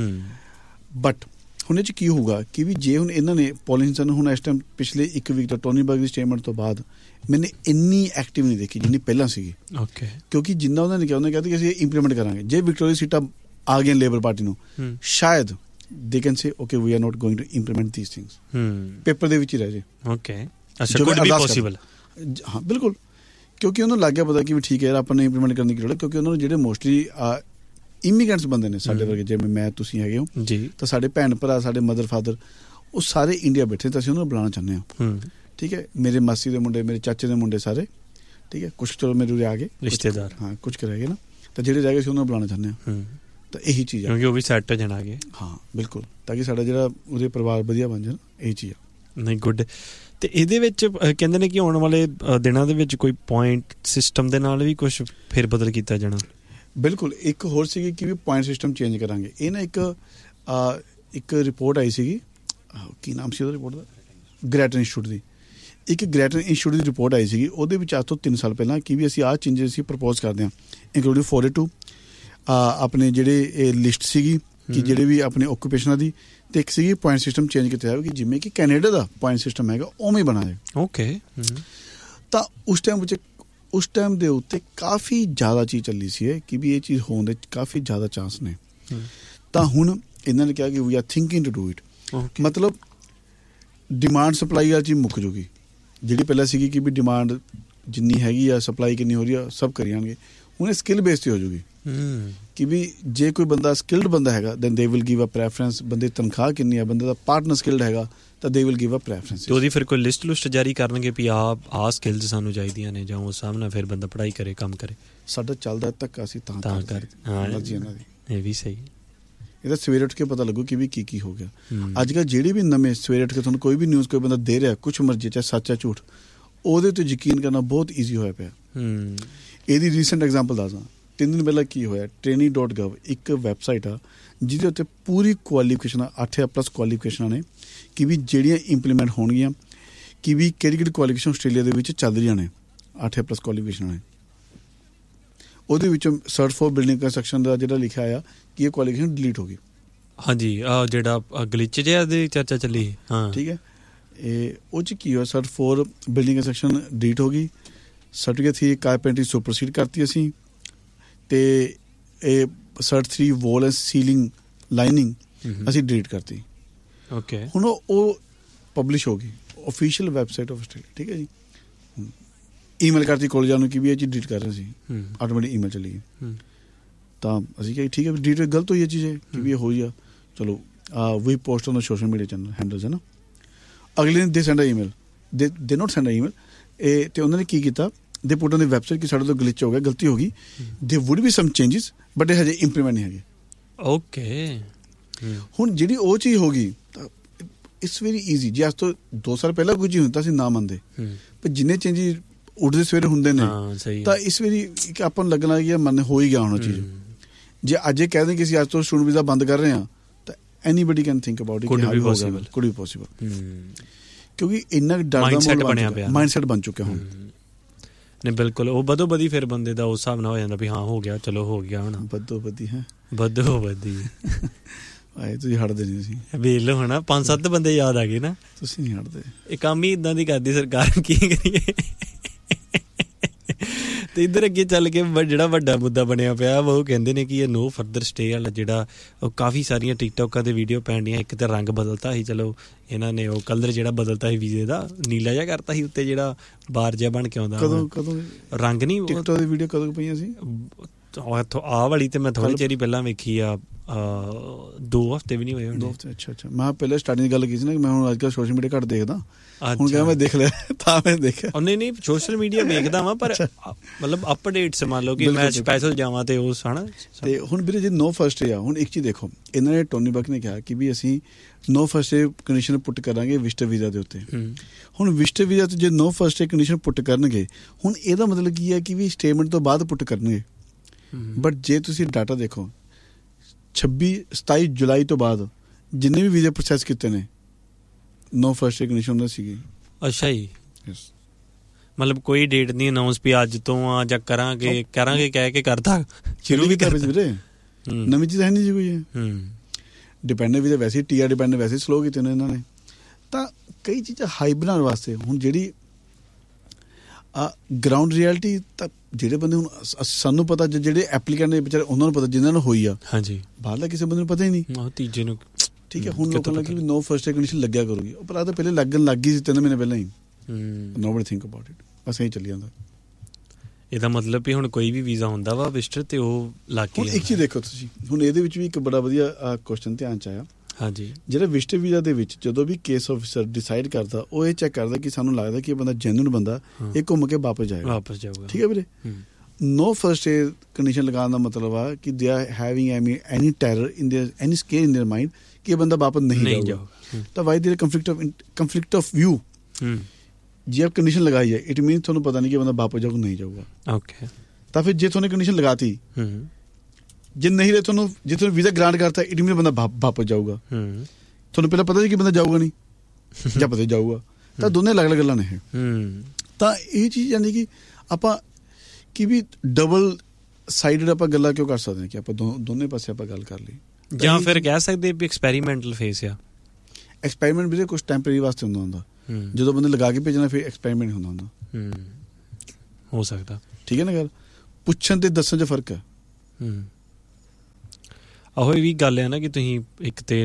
But ਹੁਣ ਇਹ 'ਚ ਕੀ ਹੋਊਗਾ ਕਿ ਵੀ ਜੇ ਹੁਣ ਇਹਨਾਂ ਨੇ ਪੋਲਿੰਸਨ ਹੁਣ ਇਸ ਟਾਈਮ ਪਿਛਲੇ ਇੱਕ ਵੀਕ ਤੋਂ ਟੋਨੀ ਬਰਗ ਦੀ ਸਟੇਟਮੈਂਟ ਤੋਂ ਬਾਅਦ ਮੈਨੇ ਇੰਨੀ ਐਕਟਿਵ ਨਹੀਂ ਦੇਖੀ ਜਿੰਨੀ ਪਹਿਲਾਂ ਸੀਗੀ। ਓਕੇ। ਕਿਉਂਕਿ ਜਿੰਨਾ ਉਹਨਾਂ ਨੇ ਕਿਹਾ ਉਹਨਾਂ ਨੇ ਕਿਹਾ ਕਿ ਅਸੀਂ ਇੰਪਲੀਮੈਂਟ ਕਰਾਂਗੇ। ਜੇ ਵਿਕਟੋਰੀਆ ਸੀਟਾਂ ਆ ਗਈਆਂ ਲੇਬਰ ਪਾਰਟੀ ਨੂੰ, ਸ਼ਾਇਦ they can say okay we are not going to implement these things। Paper ਦੇ ਵਿੱਚ ਹੀ ਰਹਿ ਜੇ। ਓਕੇ। ਅੱਛਾ, could be possible। ਹਾਂ ਬਿਲਕੁਲ, ਕਿਉਂਕਿ ਉਹਨਾਂ ਨੂੰ ਲੱਗ ਗਿਆ ਪਤਾ ਕਿ ਵੀ ਠੀਕ ਹੈ ਯਾਰ ਆਪਾਂ ਨੇ ਇੰਪਲੀਮੈਂਟ ਕਰਨ ਦੀ ਲੋੜ ਹੈ, ਕਿਉਂਕਿ ਉਹਨਾਂ ਨੂੰ ਜਿਹੜੇ ਮੋਸਟਲੀ ਇਮੀਗ੍ਰੈਂਟਸ ਬੰਦੇ ਨੇ ਸਾਡੇ ਵਰਗੇ, ਜਿਵੇਂ ਮੈਂ ਤੁਸੀਂ ਹੈਗੇ ਹੋ ਜੀ, ਤਾਂ ਸਾਡੇ ਭੈਣ ਭਰਾ, ਸਾਡੇ ਮਦਰ ਫਾਦਰ, ਉਹ ਸਾਰੇ ਇੰਡੀਆ ਬੈਠੇ, ਤਾਂ ਅਸੀਂ ਉਹਨਾਂ ਨੂੰ ਬੁਲਾਉਣਾ ਚਾਹੁੰਦੇ ਹਾਂ। ਠੀਕ ਹੈ। ਮੇਰੇ ਮਾਸੀ ਦੇ ਮੁੰਡੇ, ਮੇਰੇ ਚਾਚੇ ਦੇ ਮੁੰਡੇ ਸਾਰੇ, ਠੀਕ ਹੈ, ਕੁਛ ਚਲੋ ਮੇਰੇ ਉਰੇ ਆ ਗਏ ਰਿਸ਼ਤੇਦਾਰ, ਹਾਂ ਕੁਛ ਕੁ ਰਹਿ ਗਏ ਨਾ, ਤਾਂ ਜਿਹੜੇ ਰਹਿ ਗਏ ਸੀ ਉਹਨਾਂ ਨੂੰ ਬੁਲਾਉਣਾ ਚਾਹੁੰਦੇ ਹਾਂ। ਤਾਂ ਇਹੀ ਚੀਜ਼ ਆ, ਕਿਉਂਕਿ ਉਹ ਵੀ ਸੈੱਟ ਹੋ ਜਾਣਾ ਅੱਗੇ। ਹਾਂ ਬਿਲਕੁਲ, ਤਾਂ ਕਿ ਸਾਡਾ ਜਿਹੜਾ ਉਹਦੇ ਪਰਿਵਾਰ ਵਧੀਆ ਬਣ ਜਾਣ, ਇਹੀ ਚੀਜ਼ ਆ। ਨਹੀਂ ਗੁੱਡ। ਤੇ ਇਹਦੇ ਵਿੱਚ ਕਹਿੰਦੇ ਨੇ ਕਿ ਆਉਣ ਵਾਲੇ ਦਿਨਾਂ ਦੇ ਵਿੱਚ ਕੋਈ ਪੁਆਇੰਟ ਸਿਸਟਮ ਦੇ ਨਾਲ ਵੀ ਕੁਛ ਫਿਰ ਬਦਲ ਕੀਤਾ ਜਾਣਾ। ਬਿਲਕੁਲ। ਇੱਕ ਹੋਰ ਸੀਗੀ ਕਿ ਵੀ ਪੁਆਇੰਟ ਸਿਸਟਮ ਚੇਂਜ ਕਰਾਂਗੇ। ਇਹ ਨਾ ਇੱਕ ਇੱਕ ਰਿਪੋਰਟ ਆਈ ਸੀਗੀ, ਕੀ ਨਾਮ ਸੀ ਉਹਦਾ ਰਿਪੋਰਟ ਦਾ, ਗ੍ਰੈਟਨ ਇੰਸਟੀਚਿਊਟ ਦੀ। ਇੱਕ ਗ੍ਰੈਟਨ ਇੰਸਟੀਚਿਊਟ ਦੀ ਰਿਪੋਰਟ ਆਈ ਸੀਗੀ, ਉਹਦੇ ਵਿੱਚ ਅੱਜ ਤੋਂ ਤਿੰਨ ਸਾਲ ਪਹਿਲਾਂ ਕਿ ਵੀ ਅਸੀਂ ਆਹ ਚੇਂਜਸ ਅਸੀਂ ਪ੍ਰਪੋਜ਼ ਕਰਦੇ ਹਾਂ, ਇਨਕਲੂਡਿੰਗ ਫੋਰ ਏ ਟੂ ਆਪਣੇ ਜਿਹੜੇ ਇਹ ਲਿਸਟ ਸੀਗੀ ਕਿ ਜਿਹੜੇ ਵੀ ਆਪਣੇ ਓਕੂਪੇਸ਼ਨਾਂ ਦੀ, ਤੇ ਇੱਕ ਸੀਗੀ ਪੁਆਇੰਟ ਸਿਸਟਮ ਚੇਂਜ ਕੀਤਾ ਜਾਵੇ ਕਿ ਜਿਵੇਂ ਕਿ ਕੈਨੇਡਾ ਦਾ ਪੁਆਇੰਟ ਸਿਸਟਮ ਹੈਗਾ ਉਵੇਂ ਬਣਾ ਜਾਵੇ। ਓਕੇ। ਤਾਂ ਉਸ ਟਾਈਮ ਵਿੱਚ ਉਸ ਟਾਈਮ ਦੇ ਉੱਤੇ ਕਾਫੀ ਜ਼ਿਆਦਾ ਚੀਜ਼ ਚੱਲੀ ਸੀ ਇਹ ਕਿ ਵੀ ਇਹ ਚੀਜ਼ ਹੋਣ ਦੇ ਕਾਫੀ ਜ਼ਿਆਦਾ ਚਾਂਸ ਨੇ। ਤਾਂ ਹੁਣ ਇਹਨਾਂ ਨੇ ਕਿਹਾ ਕਿ ਵੀ R thinking to do it. ਮਤਲਬ ਡਿਮਾਂਡ ਸਪਲਾਈ ਵਾਲੀ ਚੀਜ਼ ਮੁੱਕ ਜੂਗੀ। ਜਿਹੜੀ ਪਹਿਲਾਂ ਸੀਗੀ ਕਿ ਵੀ ਡਿਮਾਂਡ ਜਿੰਨੀ ਹੈਗੀ ਆ, ਸਪਲਾਈ ਕਿੰਨੀ ਹੋ ਰਹੀ ਆ, ਸਭ ਕਰੀ ਜਾਣਗੇ। ਹੁਣ ਇਹ ਸਕਿੱਲ ਬੇਸ 'ਤੇ ਹੋ ਜੂਗੀ ਕਿ ਵੀ ਜੇ ਕੋਈ ਬੰਦਾ ਸਕਿਲਡ ਬੰਦਾ ਹੈਗਾ then they will give a preference. ਬੰਦੇ ਦੀ ਤਨਖਾਹ ਕਿੰਨੀ ਆ, ਬੰਦੇ ਦਾ ਪਾਰਟਨਰ ਸਕਿਲਡ ਹੈਗਾ ਤਾਂ they will give a preference. ਉਹਦੀ ਫਿਰ ਕੋਈ ਲਿਸਟ ਲੁਸਟ ਜਾਰੀ ਕਰਨਗੇ ਵੀ ਆਹ ਆਹ ਸਕਿੱਲਸ ਸਾਨੂੰ ਚਾਹੀਦੀਆਂ ਨੇ, ਜਾਂ ਉਸ ਹਿਸਾਬ ਨਾਲ ਫਿਰ ਬੰਦਾ ਪੜ੍ਹਾਈ ਕਰੇ, ਕੰਮ ਕਰੇ। ਸਾਡਾ ਚੱਲਦਾ ਧੱਕਾ ਅਸੀਂ ਤਾਂ ਤਾਂ ਕਰ ਮਰਜ਼ੀ ਇਹਨਾਂ ਦੀ। ਇਹ ਵੀ ਸਹੀ। ਇਹਦਾ ਸਵੇਰੇ ਉੱਠ ਕੇ ਪਤਾ ਲੱਗੂ ਕਿ ਵੀ ਕੀ ਕੀ ਹੋ ਗਿਆ। ਅੱਜ ਕੱਲ੍ਹ ਜਿਹੜੇ ਵੀ ਨਵੇਂ ਸਵੇਰੇ ਉੱਠ ਕੇ ਤੁਹਾਨੂੰ ਕੋਈ ਵੀ ਨਿਊਜ਼ ਕੋਈ ਬੰਦਾ ਦੇ ਰਿਹਾ, ਕੁਛ ਮਰਜ਼ੀ ਚਾਹੇ ਸੱਚ ਹੈ ਝੂਠ, ਉਹਦੇ 'ਤੇ ਯਕੀਨ ਕਰਨਾ ਬਹੁਤ ਈਜ਼ੀ ਹੋਇਆ ਪਿਆ। ਇਹਦੀ ਰੀਸੈਂਟ ਐਗਜ਼ਾਮਪਲ ਦੱਸਦਾ। ਤਿੰਨ ਦਿਨ ਪਹਿਲਾਂ ਕੀ ਹੋਇਆ, ਟ੍ਰੇਨੀ ਡੋਟ ਗਵ ਇੱਕ ਵੈਬਸਾਈਟ ਆ ਜਿਹਦੇ ਉੱਤੇ ਪੂਰੀ ਕੁਆਲੀਫਿਕੇਸ਼ਨਾਂ ਅੱਠ ਜਾਂ ਪਲੱਸ ਕੁਆਲੀਫਿਕੇਸ਼ਨਾਂ ਨੇ ਕਿ ਵੀ ਜਿਹੜੀਆਂ ਇੰਪਲੀਮੈਂਟ ਹੋਣਗੀਆਂ, ਕਿ ਵੀ ਕਿਹੜੀ ਕਿਹੜੀ ਕੁਆਲੀਫਿਕੇਸ਼ਨ ਆਸਟ੍ਰੇਲੀਆ ਦੇ ਵਿੱਚ ਚੱਲ ਰਹੀਆਂ ਨੇ। ਅੱਠ ਜਾਂ ਪਲੱਸ ਕੁਆਲੀਫਿਕੇਸ਼ਨਾਂ ਨੇ। ਉਹਦੇ ਵਿੱਚੋਂ ਸਰਚ ਫੋਰ ਬਿਲਡਿੰਗ ਕੰਸਟਰਕਸ਼ਨ ਦਾ ਜਿਹੜਾ ਲਿਖਿਆ ਆ ਕਿ ਇਹ ਕੁਆਲੀਫਿਕੇਸ਼ਨ ਡਿਲੀਟ ਹੋ ਗਈ। ਹਾਂਜੀ, ਆਹ ਜਿਹੜਾ ਗਲਿਚ ਜਿਹਾ ਦੀ ਚਰਚਾ ਚੱਲੀ। ਹਾਂ ਠੀਕ ਹੈ। ਇਹ ਉਹ 'ਚ ਕੀ ਹੋਇਆ, search four building construction delete ਹੋ ਗਈ। ਸਰਟੀਫਿਕੇਟ ਸੀ ਕਾਰਪੈਂਟਰੀ ਸੁਪਰਸੀਡ ਕਰਤੀ ਅਸੀਂ। ਤੇ ਇਹ search three wall and ceiling lining ਅਸੀਂ ਡਿਲੀਟ ਕਰਤੀ। ਓਕੇ। ਹੁਣ ਉਹ ਪਬਲਿਸ਼ ਹੋ ਗਈ ਓਫੀਸ਼ੀਅਲ ਵੈਬਸਾਈਟ ਆਫ ਆਸਟ੍ਰੇਲੀਆ। ਠੀਕ ਹੈ ਜੀ। ਈਮੇਲ ਕਰਤੀ ਕਾਲਜਾਂ ਨੂੰ ਕਿ ਵੀ ਇਹ ਚੀਜ਼ ਡਿਲੀਟ ਕਰ ਰਹੇ ਸੀ। ਆਟੋਮੈਟਿਕ ਈਮੇਲ ਚਲੀ ਗਈ। ਤਾਂ ਅਸੀਂ ਕਿਹਾ ਠੀਕ ਹੈ ਡਿਲੀਟ ਗਲਤ ਹੋਈ ਇਹ ਚੀਜ਼ ਹੈ ਕਿ ਵੀ ਇਹ ਹੋਈ ਆ। ਚਲੋ ਵੀ post on social media channel handles ਹੈ ਨਾ। ਅਗਲੇ ਦਿਨ ਦੇ ਸੈਂਡ ਈਮੇਲ ਦੇ ਦੇ ਨੋਟ ਸੈਂਡ ਈਮੇਲ। ਇਹ ਤੇ ਉਹਨਾਂ ਨੇ ਕੀ ਕੀਤਾ, ਦੇ ਪੁੱਟ ਔਨ ਦੀ ਵੈਬਸਾਈਟ ਕਿ ਸਾਡੇ ਤੋਂ ਗਲਿਚ ਹੋ ਗਿਆ, ਗਲਤੀ ਹੋ ਗਈ। ਦੇ wood B sum changes but ਇਹ ਹਜੇ ਇੰਪਲੀਮੈਂਟ ਨਹੀਂ ਹੈਗੇ। ਓਕੇ। ਹੁਣ ਜਿਹੜੀ ਉਹ ਚੀਜ਼ ਹੋ ਗਈ ਤਾਂ ਇਟਸ ਵੈਰੀ ਈਜ਼ੀ। ਜੇ ਅੱਜ ਤੋਂ ਦੋ ਸਾਲ ਪਹਿਲਾਂ ਕੋਈ ਚੀਜ਼ ਹੁੰਦਾ ਸੀ ਨਾ ਮੰਨਦੇ, ਪਰ ਜਿੰਨੇ ਚੇਂਜਿਸ ਉੱਠਦੇ ਸਵੇਰੇ ਹੁੰਦੇ ਨੇ ਤਾਂ ਇਸ ਵਾਰੀ ਇੱਕ ਆਪਾਂ ਨੂੰ ਲੱਗਣਾ ਕਿ ਮੰਨ ਹੋ ਹੀ ਗਿਆ ਹੁਣ ਚੀਜ਼। ਜੇ ਅੱਜ ਇਹ ਕਹਿ ਦੇ ਕਿ ਅਸੀਂ ਅੱਜ ਤੋਂ ਸਟੂਡੈਂਟ ਵੀਜ਼ਾ ਬੰਦ ਕਰ ਰਹੇ ਹਾਂ ਤਾਂ anybody can think about it. Could B possible, could B possible. ਕਿਉਂਕਿ ਇੰਨਾ ਡਰ ਦਾ ਮਾਹੌਲ ਬਣਿਆ ਪਿਆ, ਮਾਈਂਡਸੈਟ ਬਣ ਚੁੱਕਿਆ ਹੁਣ। ਨਹੀਂ ਬਿਲਕੁਲ, ਉਹ ਬਦੋ ਬਦੀ ਫਿਰ ਬੰਦੇ ਦਾ ਉਸ ਹਿਸਾਬ ਨਾਲ ਹੋ ਜਾਂਦਾ ਵੀ ਹਾਂ ਹੋ ਗਿਆ, ਚਲੋ ਹੋ ਗਿਆ ਹੁਣ। ਬਦੋ ਬਦੀ ਹੈ, ਬਦੋ ਬਦੀ। ਆਏ ਤੁਸੀਂ ਹਟਦੇ ਨਹੀਂ ਸੀ। ਵੇਖ ਲਓ ਹੁਣ ਪੰਜ ਸੱਤ ਬੰਦੇ ਯਾਦ ਆ ਗਏ ਨਾ। ਤੁਸੀਂ ਨਹੀਂ ਹਟਦੇ। ਇਹ ਕੰਮ ਹੀ ਇਦਾਂ ਦੀ ਕਰਦੀ ਸਰਕਾਰ, ਕੀ ਕਰੀਏ। ਤੇ ਇੱਧਰ ਅੱਗੇ ਚੱਲ ਕੇ ਜਿਹੜਾ ਵੱਡਾ ਮੁੱਦਾ ਬਣਿਆ ਪਿਆ ਉਹ ਕਹਿੰਦੇ ਨੇ ਕਿ ਇਹ ਨੋ ਫਰਦਰ ਸਟੇ ਵਾਲਾ ਜਿਹੜਾ ਉਹ ਕਾਫੀ ਸਾਰੀਆਂ ਟਿਕਟੋਕਾਂ ਦੇ ਵੀਡੀਓ ਪੈਣ ਡੀਆਂ। ਇੱਕ ਤਾਂ ਰੰਗ ਬਦਲਤਾ ਸੀ, ਚਲੋ ਇਹਨਾਂ ਨੇ ਉਹ ਕਲਰ ਜਿਹੜਾ ਬਦਲਤਾ ਸੀ ਵੀਜ਼ੇ ਦਾ, ਨੀਲਾ ਜਿਹਾ ਕਰਤਾ ਸੀ ਉੱਤੇ ਜਿਹੜਾ ਬਾਰ ਜਿਹਾ ਬਣ ਕੇ ਆਉਂਦਾ। ਕਦੋਂ ਕਦੋਂ ਰੰਗ ਨਹੀਂ ਟਿਕਟੋਕ ਦੀ ਵੀਡੀਓ ਕਦੋਂ ਪਈਆਂ ਸੀ? ਆਹ ਵਾਲੀ ਤੇ ਮੈਂ ਥੋੜੀ ਚਿਰ ਪਹਿਲਾਂ ਵੇਖੀ ਆ, ਦੋ ਹਫ਼ਤੇ ਵੀ ਨਹੀਂ ਹੋਏ। ਦੋ ਹਫ਼ਤੇ? ਅੱਛਾ ਅੱਛਾ। ਮੈਂ ਪਹਿਲਾਂ ਸਟਾਰਟਿੰਗ ਦੀ ਗੱਲ ਕੀਤੀ ਸੀ ਨਾ ਕਿ ਮੈਂ ਹੁਣ ਅੱਜ ਕੱਲ੍ਹ ਸੋਸ਼ਲ ਮੀਡੀਆ ਘੱਟ ਦੇਖਦਾ। ਹੁਣ ਕਿਹਾ ਮੈਂ ਦੇਖ ਲਿਆ ਤਾਂ ਮੈਂ ਦੇਖਿਆ। ਨਹੀਂ ਨਹੀਂ ਸੋਸ਼ਲ ਮੀਡੀਆ ਵੇਖਦਾ ਵਾਂ ਪਰ ਮਤਲਬ ਅਪਡੇਟਸ ਮੰਨ ਲਓ ਕਿ ਮੈਂ ਸਪੈਸ਼ਲ ਜਾਵਾਂ ਤੇ ਉਸ ਹਨਾ। ਤੇ ਹੁਣ ਵੀਰੇ ਜੇ ਨੋ ਫਸਟ ਡੇ ਆ, ਹੁਣ ਇੱਕ ਚੀਜ਼ ਦੇਖੋ, ਇਹਨਾਂ ਨੇ ਟੋਨੀ ਬਕ ਨੇ ਕਿਹਾ ਕਿ ਵੀ ਅਸੀਂ ਨੋ ਫਸਟ ਡੇ ਕੰਡੀਸ਼ਨ ਪੁੱਟ ਕਰਾਂਗੇ ਵਿਜ਼ਟਰ ਵੀਜ਼ਾ ਦੇ ਉੱਤੇ। ਹੁਣ ਵਿਜ਼ਟਰ ਵੀਜ਼ਾ ਤੇ ਜੇ ਨੋ ਫਸਟ ਡੇ ਕੰਡੀਸ਼ਨ ਪੁੱਟ ਕਰਨਗੇ, ਹੁਣ ਇਹਦਾ ਮਤਲਬ ਕੀ ਹੈ ਕਿ ਵੀ ਸਟੇਟਮੈਂਟ ਤੋਂ ਬਾਅਦ ਪੁੱਟ ਕਰਨਗੇ। ਬਟ ਜੇ ਤੁਸੀਂ ਡਾਟਾ ਦੇਖੋ, ਛੱਬੀ ਸਤਾਈ ਜੁਲਾਈ ਤੋਂ ਬਾਅਦ ਜਿੰਨੇ ਵੀ ਵੀਜ਼ੇ ਪ੍ਰੋਸੈਸ ਕੀਤੇ ਨੇ ਨੋ ਫਸਟ ਡੇ ਕੰਡੀਸ਼ਨ ਉਹਨਾਂ ਸੀਗੀ। ਅੱਛਾ ਜੀ। ਮਤਲਬ ਕੋਈ ਡੇਟ ਨਹੀਂ ਅਨਾਉਂਸ ਵੀ ਅੱਜ ਤੋਂ ਆ ਜਾਂ ਕਰਾਂਗੇ ਕਰਾਂਗੇ ਕਹਿ ਕੇ ਕਰਦਾ ਸ਼ੁਰੂ ਵੀ ਕਰ ਵੀਰੇ। ਨਵੀਂ ਚੀਜ਼ ਹੈ ਨਹੀਂ ਜੀ ਕੋਈ। ਡਿਪੈਂਡੈਂਟ ਵੀਜ਼ੇ ਵੈਸੇ ਟੀ ਆਰ ਡਿਪੈਂਡੈਂਟ ਵੈਸੇ ਸਲੋ ਕੀਤੇ ਨੇ ਇਹਨਾਂ ਨੇ। ਤਾਂ ਕਈ ਚੀਜ਼ਾਂ ਹਾਈ ਬਣਾਉਣ ਵਾਸਤੇ ਹੁਣ ਜਿਹੜੀ ਗਰਾਊਂਡ ਰਿਐਲਿਟੀ ਤਾਂ ਜਿਹੜੇ ਬੰਦੇ ਹੁਣ ਸਾਨੂੰ ਪਤਾ, ਜਿਹੜੇ ਐਪਲੀਕੈਂਟ ਨੇ ਵਿਚਾਰੇ ਉਹਨਾਂ ਨੂੰ ਪਤਾ ਜਿਹਨਾਂ ਨੂੰ ਹੋਈ ਆ। ਹਾਂਜੀ। ਬਾਹਰਲਾ ਕਿਸੇ ਬੰਦੇ ਨੂੰ ਪਤਾ ਹੀ ਨਹੀਂ। ਤੀਜੇ ਨੂੰ ਠੀਕ ਹੈ। ਹੁਣ ਲੋਕਾਂ ਨੂੰ ਲੱਗੀ ਵੀ ਨੋ ਫਸਟ ਡੇ ਕੰਡੀਸ਼ਨ ਲੱਗਿਆ ਕਰੂਗੀ। ਉਹ ਪਰ ਆ ਤਾਂ ਪਹਿਲੇ ਲੱਗਣ ਲੱਗ ਗਈ ਸੀ ਤਿੰਨ ਮਹੀਨੇ ਪਹਿਲਾਂ ਹੀ। Nobody think about it. ਬਸ ਇਹੀ ਚੱਲੀ ਜਾਂਦਾ। ਇਹਦਾ ਮਤਲਬ ਵੀ ਹੁਣ ਕੋਈ ਵੀ ਵੀਜ਼ਾ ਹੁੰਦਾ ਵਾ ਵਿਜ਼ਟਰ ਤੇ ਉਹ ਲੱਗ ਗਿਆ। ਹੁਣ ਇੱਕ ਚੀਜ਼ ਦੇਖੋ ਤੁਸੀਂ, ਹੁਣ ਇਹਦੇ ਵਿੱਚ ਵੀ ਇੱਕ ਬੜਾ ਵਧੀਆ ਕੁਐਸਚਨ ਧਿਆਨ ਚ ਆਇਆ। ਹਾਂਜੀ। ਜਿਹੜਾ ਵਿਜ਼ਟਰ ਵੀਜ਼ਾ ਦੇ ਵਿੱਚ ਜਦੋਂ ਵੀ ਕੇਸ ਆਫਿਸਰ ਡਿਸਾਈਡ ਕਰਦਾ, ਉਹ ਇਹ ਚੈੱਕ ਕਰਦਾ ਕਿ ਸਾਨੂੰ ਲੱਗਦਾ ਕਿ ਇਹ ਬੰਦਾ ਜੈਨੂਇਨ ਬੰਦਾ, ਇਹ ਘੁੰਮ ਕੇ ਵਾਪਸ ਜਾਏਗਾ। ਵਾਪਸ ਜਾਊਗਾ। ਠੀਕ ਹੈ ਵੀਰੇ। ਨੋ ਫਸਟ ਡੇ ਕੰਡੀਸ਼ਨ ਲਗਾਉਣ ਦਾ ਮਤਲਬ ਆ ਕਿ they are having any terror in there any square in there mind ਕਿ ਇਹ ਬੰਦਾ ਵਾਪਸ ਨਹੀਂ ਜਾਊਗਾ। ਤਾਂ Y there ਕੰਫਲਿਕਟ of ਕੰਫਲਿਕਟ of view. ਜੇ ਆਪ ਕੰਡੀਸ਼ਨ ਲਗਾਈ ਹੈ ਇਟ ਮੀਨਸ ਤੁਹਾਨੂੰ ਪਤਾ ਨਹੀਂ ਕਿ ਬੰਦਾ ਵਾਪਸ ਜਾਊਗਾ ਨਹੀਂ ਜਾਊਗਾ। ਓਕੇ। ਤਾਂ ਫਿਰ ਜੇ ਤੁਹਾਨੂੰ ਕੰਡੀਸ਼ਨ ਲਗਾਤੀ, ਜੇ ਨਹੀਂ ਰਹੇ ਤੁਹਾਨੂੰ, ਜੇ ਤੁਹਾਨੂੰ ਵੀਜ਼ਾ ਗ੍ਰਾਂਟ ਕਰਤਾ ਇਟ ਮੀਨਸ ਬੰਦਾ ਵਾਪਸ ਜਾਊਗਾ। ਤੁਹਾਨੂੰ ਪਹਿਲਾਂ ਪਤਾ ਸੀ ਕਿ ਬੰਦਾ ਜਾਊਗਾ ਨਹੀਂ ਜਾਂ ਪਤਾ ਜਾਊਗਾ, ਤਾਂ ਦੋਨੇ ਅਲੱਗ ਅਲੱਗ ਗੱਲਾਂ ਨੇ ਇਹ। ਤਾਂ ਇਹ ਚੀਜ਼ ਯਾਨੀ ਕਿ ਆਪਾਂ ਕਿ ਵੀ ਡਬਲ ਸਾਈਡਡ ਆਪਾਂ ਗੱਲਾਂ ਕਿਉਂ ਕਰ ਸਕਦੇ ਹਾਂ ਕਿ ਆਪਾਂ ਦੋ ਦੋਨੇ ਪਾਸੇ ਆਪਾਂ ਗੱਲ ਕਰ ਲਈ। ਜਾਂ ਫਿਰ ਕਹਿ ਸਕਦੇ ਵੀ ਐਕਸਪੈਰੀਮੈਂਟਲ ਫੇਸ ਆ। ਐਕਸਪੈਰੀਮੈਂਟ ਵੀ ਕੁਝ ਟੈਂਪਰੇਰੀ ਵਾਸਤੇ ਹੁੰਦਾ ਹੁੰਦਾ, ਜਦੋਂ ਬੰਦੇ ਲਗਾ ਕੇ ਭੇਜਣਾ ਫਿਰ ਐਕਸਪੈਰੀਮੈਂਟ ਹੁੰਦਾ ਹੁੰਦਾ। ਹੋ ਸਕਦਾ, ਠੀਕ ਹੈ ਨਾ ਗੱਲ। ਪੁੱਛਣ ਤੇ ਦੱਸਣ 'ਚ ਫਰਕ ਹੈ। ਆਹੋ ਇਹ ਵੀ ਗੱਲ ਹੈ ਨਾ ਕਿ ਤੁਸੀਂ ਇੱਕ ਤੇ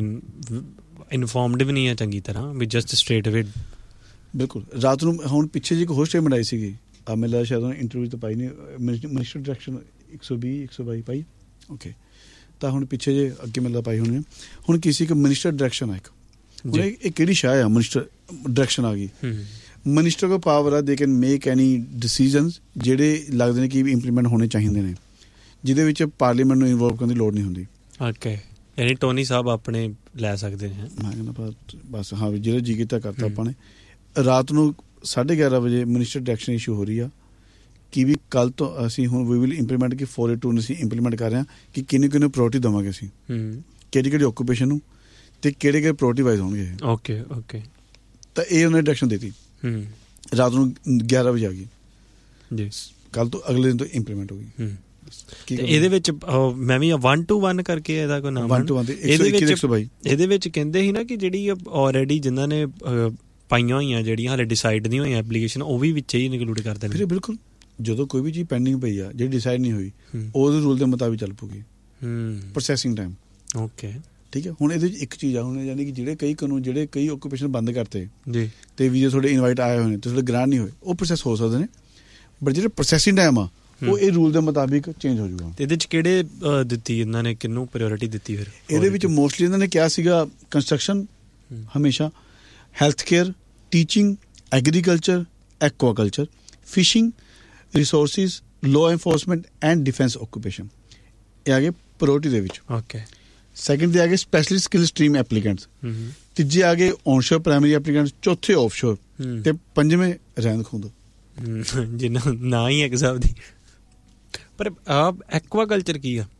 ਇਨਫੋਰਮਡ ਵੀ ਨਹੀਂ ਹੈ ਚੰਗੀ ਤਰ੍ਹਾਂ, ਵੀ ਜਸਟ ਸਟ੍ਰੇਟ ਅਵੇ। ਬਿਲਕੁਲ। ਰਾਤ ਨੂੰ ਹੁਣ ਪਿੱਛੇ ਜਿਹੀ ਇੱਕ ਹੋਰ ਸਟੇਟਮੈਂਟ ਆਈ ਸੀਗੀ, ਆ ਮੈਨੂੰ ਲੱਗਦਾ ਸ਼ਾਇਦ ਉਹਨੇ ਇੰਟਰਵਿਊ ਤਾਂ ਪਾਈ ਨਹੀਂ, ਮਿਨਿਸਟਰ ਡਾਇਰੈਕਸ਼ਨ ਇੱਕ ਸੌ ਵੀਹ ਇੱਕ ਸੌ ਬਾਈ ਪਾਈ ਓਕੇ। ਤਾਂ ਹੁਣ ਪਿੱਛੇ ਜੇ ਅੱਗੇ ਮੈਨੂੰ ਪਾਈ ਹੋਣੀ। ਹੁਣ ਕਿਸੇ ਇੱਕ ਮਿਨਿਸਟਰ ਡਾਇਰੈਕਸ਼ਨ ਆ, ਇੱਕ ਹੁਣ ਇਹ ਕਿਹੜੀ ਸ਼ਾਹ ਆ ਮਿਨਿਸਟਰ ਡਾਇਰੈਕਸ਼ਨ ਆ ਗਈ। ਮਿਨਿਸਟਰ ਕੋਲ ਪਾਵਰ ਆ, they can make any decisions ਜਿਹੜੇ ਲੱਗਦੇ ਨੇ ਕਿ ਇੰਪਲੀਮੈਂਟ ਹੋਣੇ ਚਾਹੀਦੇ ਨੇ, ਜਿਹਦੇ ਵਿੱਚ ਪਾਰਲੀਮੈਂਟ ਨੂੰ ਇਨਵੋਲਵ ਕਰਨ ਦੀ ਲੋੜ ਨਹੀਂ ਹੁੰਦੀ। ਓਕੇ, ਯਾਨੀ ਟੋਨੀ ਸਾਹਿਬ ਆਪਣੇ ਲੈ ਸਕਦੇ ਨੇ। ਮੈਂ ਕਹਿੰਦਾ ਬਸ ਹਾਂ ਵੀ ਜਿਹੜਾ ਜੀ ਕੀਤਾ ਕਰਤਾ ਆਪਾਂ ਨੇ। ਰਾਤ ਨੂੰ ਸਾਢੇ ਗਿਆਰਾਂ ਵਜੇ ਮਿਨਿਸਟਰ ਡਾਇਰੈਕਸ਼ਨ ਇਸ਼ੂ ਹੋ ਰਹੀ ਆ ਕਿ ਵੀ ਕੱਲ੍ਹ ਤੋਂ ਅਸੀਂ ਹੁਣ ਵੀ ਵਿਲ ਇੰਪਲੀਮੈਂਟ ਕਿ ਫੋਰ ਏ ਟੂ ਨੂੰ ਅਸੀਂ ਇੰਪਲੀਮੈਂਟ ਕਰ ਰਹੇ ਹਾਂ ਕਿ ਕਿਹਨੂੰ ਕਿਹਨੂੰ ਪ੍ਰਾਇਓਰਟੀ ਦੇਵਾਂਗੇ ਅਸੀਂ, ਕਿਹੜੀ ਕਿਹੜੀ ਓਕੂਪੇਸ਼ਨ ਨੂੰ ਅਤੇ ਕਿਹੜੇ ਕਿਹੜੇ ਪ੍ਰਾਇਓਰਟੀ ਵਾਈਜ਼ ਹੋਣਗੇ। Okay okay. ਤਾਂ ਇਹ ਉਹਨੇ ਡਾਇਰੈਕਸ਼ਨ ਦਿੱਤੀ, ਰਾਤ ਨੂੰ ਗਿਆਰਾਂ ਵਜੇ ਆ ਗਈ ਜੀ। ਕੱਲ੍ਹ ਤੋਂ ਅਗਲੇ ਦਿਨ ਤੋਂ ਇੰਪਲੀਮੈਂਟ ਹੋ ਗਈ। ਇਹਦੇ ਵਿੱਚ ਮੈਂ ਵੀ ਵਨ ਟੂ ਵਨ ਕਰਕੇ ਇਹਦਾ ਕੋਈ ਨਾਮ ਵਨ ਟੂ ਵਨ ਇਹਦੇ ਵਿੱਚ ਇਹਦੇ ਵਿੱਚ ਕਹਿੰਦੇ ਸੀ ਨਾ ਕਿ ਜਿਹੜੀ ਆਲਰੇਡੀ ਜਿਨ੍ਹਾਂ ਨੇ ਪਾਈਆਂ ਹੋਈਆਂ ਜਿਹੜੀਆਂ ਹਾਲੇ ਡਿਸਾਈਡ ਨਹੀਂ ਹੋਈਆਂ ਐਪਲੀਕੇਸ਼ਨ, ਉਹ ਵੀ ਵਿੱਚ ਹੀ ਇਨਕਲੂਡ ਕਰਦੇ ਨੇ। ਬਿਲਕੁਲ, ਜਦੋਂ ਕੋਈ ਵੀ ਚੀਜ਼ ਪੈਂਡਿੰਗ ਪਈ ਆ ਜਿਹੜੀ ਡਿਸਾਈਡ ਨਹੀਂ ਹੋਈ, ਉਹਦੇ ਰੂਲ ਦੇ ਮੁਤਾਬਿਕ ਚੱਲ ਪਊਗੀ ਪ੍ਰੋਸੈਸਿੰਗ ਟਾਈਮ। ਓਕੇ ਠੀਕ ਹੈ। ਹੁਣ ਇਹਦੇ ਵਿੱਚ ਇੱਕ ਚੀਜ਼ ਆ, ਹੁਣ ਯਾਨੀ ਕਿ ਜਿਹੜੇ ਕਈ ਕਾਨੂੰਨ ਜਿਹੜੇ ਕਈ ਓਕੂਪੇਸ਼ਨ ਬੰਦ ਕਰਤੇ ਜੀ ਤੇ ਵੀਜ਼ੇ ਤੁਹਾਡੇ ਇਨਵਾਈਟ ਆਏ ਹੋਏ ਨੇ ਤੇ ਤੁਹਾਡੇ ਗ੍ਰਾਂਟ ਨਹੀਂ ਹੋਏ, ਉਹ ਪ੍ਰੋਸੈਸ ਹੋ ਸਕਦੇ ਨੇ, ਬਟ ਜਿਹੜੇ ਪ੍ਰੋਸੈਸਿੰਗ ਟਾਈਮ ਆ ਉਹ ਇਹ ਰੂਲ ਦੇ ਮੁਤਾਬਿਕ ਚੇਂਜ ਹੋ ਜਾਊਗਾ। ਇਹਦੇ ਵਿੱਚ ਕਿਹੜੇ ਦਿੱਤੀ ਇਹਨਾਂ ਨੇ, ਕਿਹਨੂੰ ਪ੍ਰਾਇਓਰਟੀ ਦਿੱਤੀ? ਫਿਰ ਇਹਦੇ ਵਿੱਚ ਮੋਸਟਲੀ ਇਹਨਾਂ ਨੇ ਕਿਹਾ ਸੀਗਾ ਕੰਸਟਰਕਸ਼ਨ ਹਮੇਸ਼ਾ, health care, teaching, agriculture, ਐਕਵਾਕਲਚਰ, fishing, resources, law enforcement and defence occupation, ਇਹ ਆ ਗਏ ਪ੍ਰਾਇਓਰਟੀ ਦੇ ਵਿੱਚ। ਓਕੇ। ਸੈਕਿੰਡ ਦੇ ਆ ਗਏ ਸਪੈਸ਼ਲਿਸਟ ਸਕਿੱਲ ਸਟਰੀਮ ਐਪਲੀਕੈਂਟਸ, ਤੀਜੇ ਆ ਗਏ ਔਨਸ਼ੋਰ ਪ੍ਰਾਇਮਰੀ ਐਪਲੀਕੈਂਟਸ, ਚੌਥੇ ਆਫਸ਼ੋਰ ਤੇ ਪੰਜਵੇਂ ਰਹਿੰਦ ਖੂੰਹਦ, ਜਿੰਨਾ ਨਾ ਹੀ ਇੱਕ ਹਿਸਾਬ ਦੀ। ਪਰ ਐਕਵਾਕਲਚਰ ਕੀ ਆ?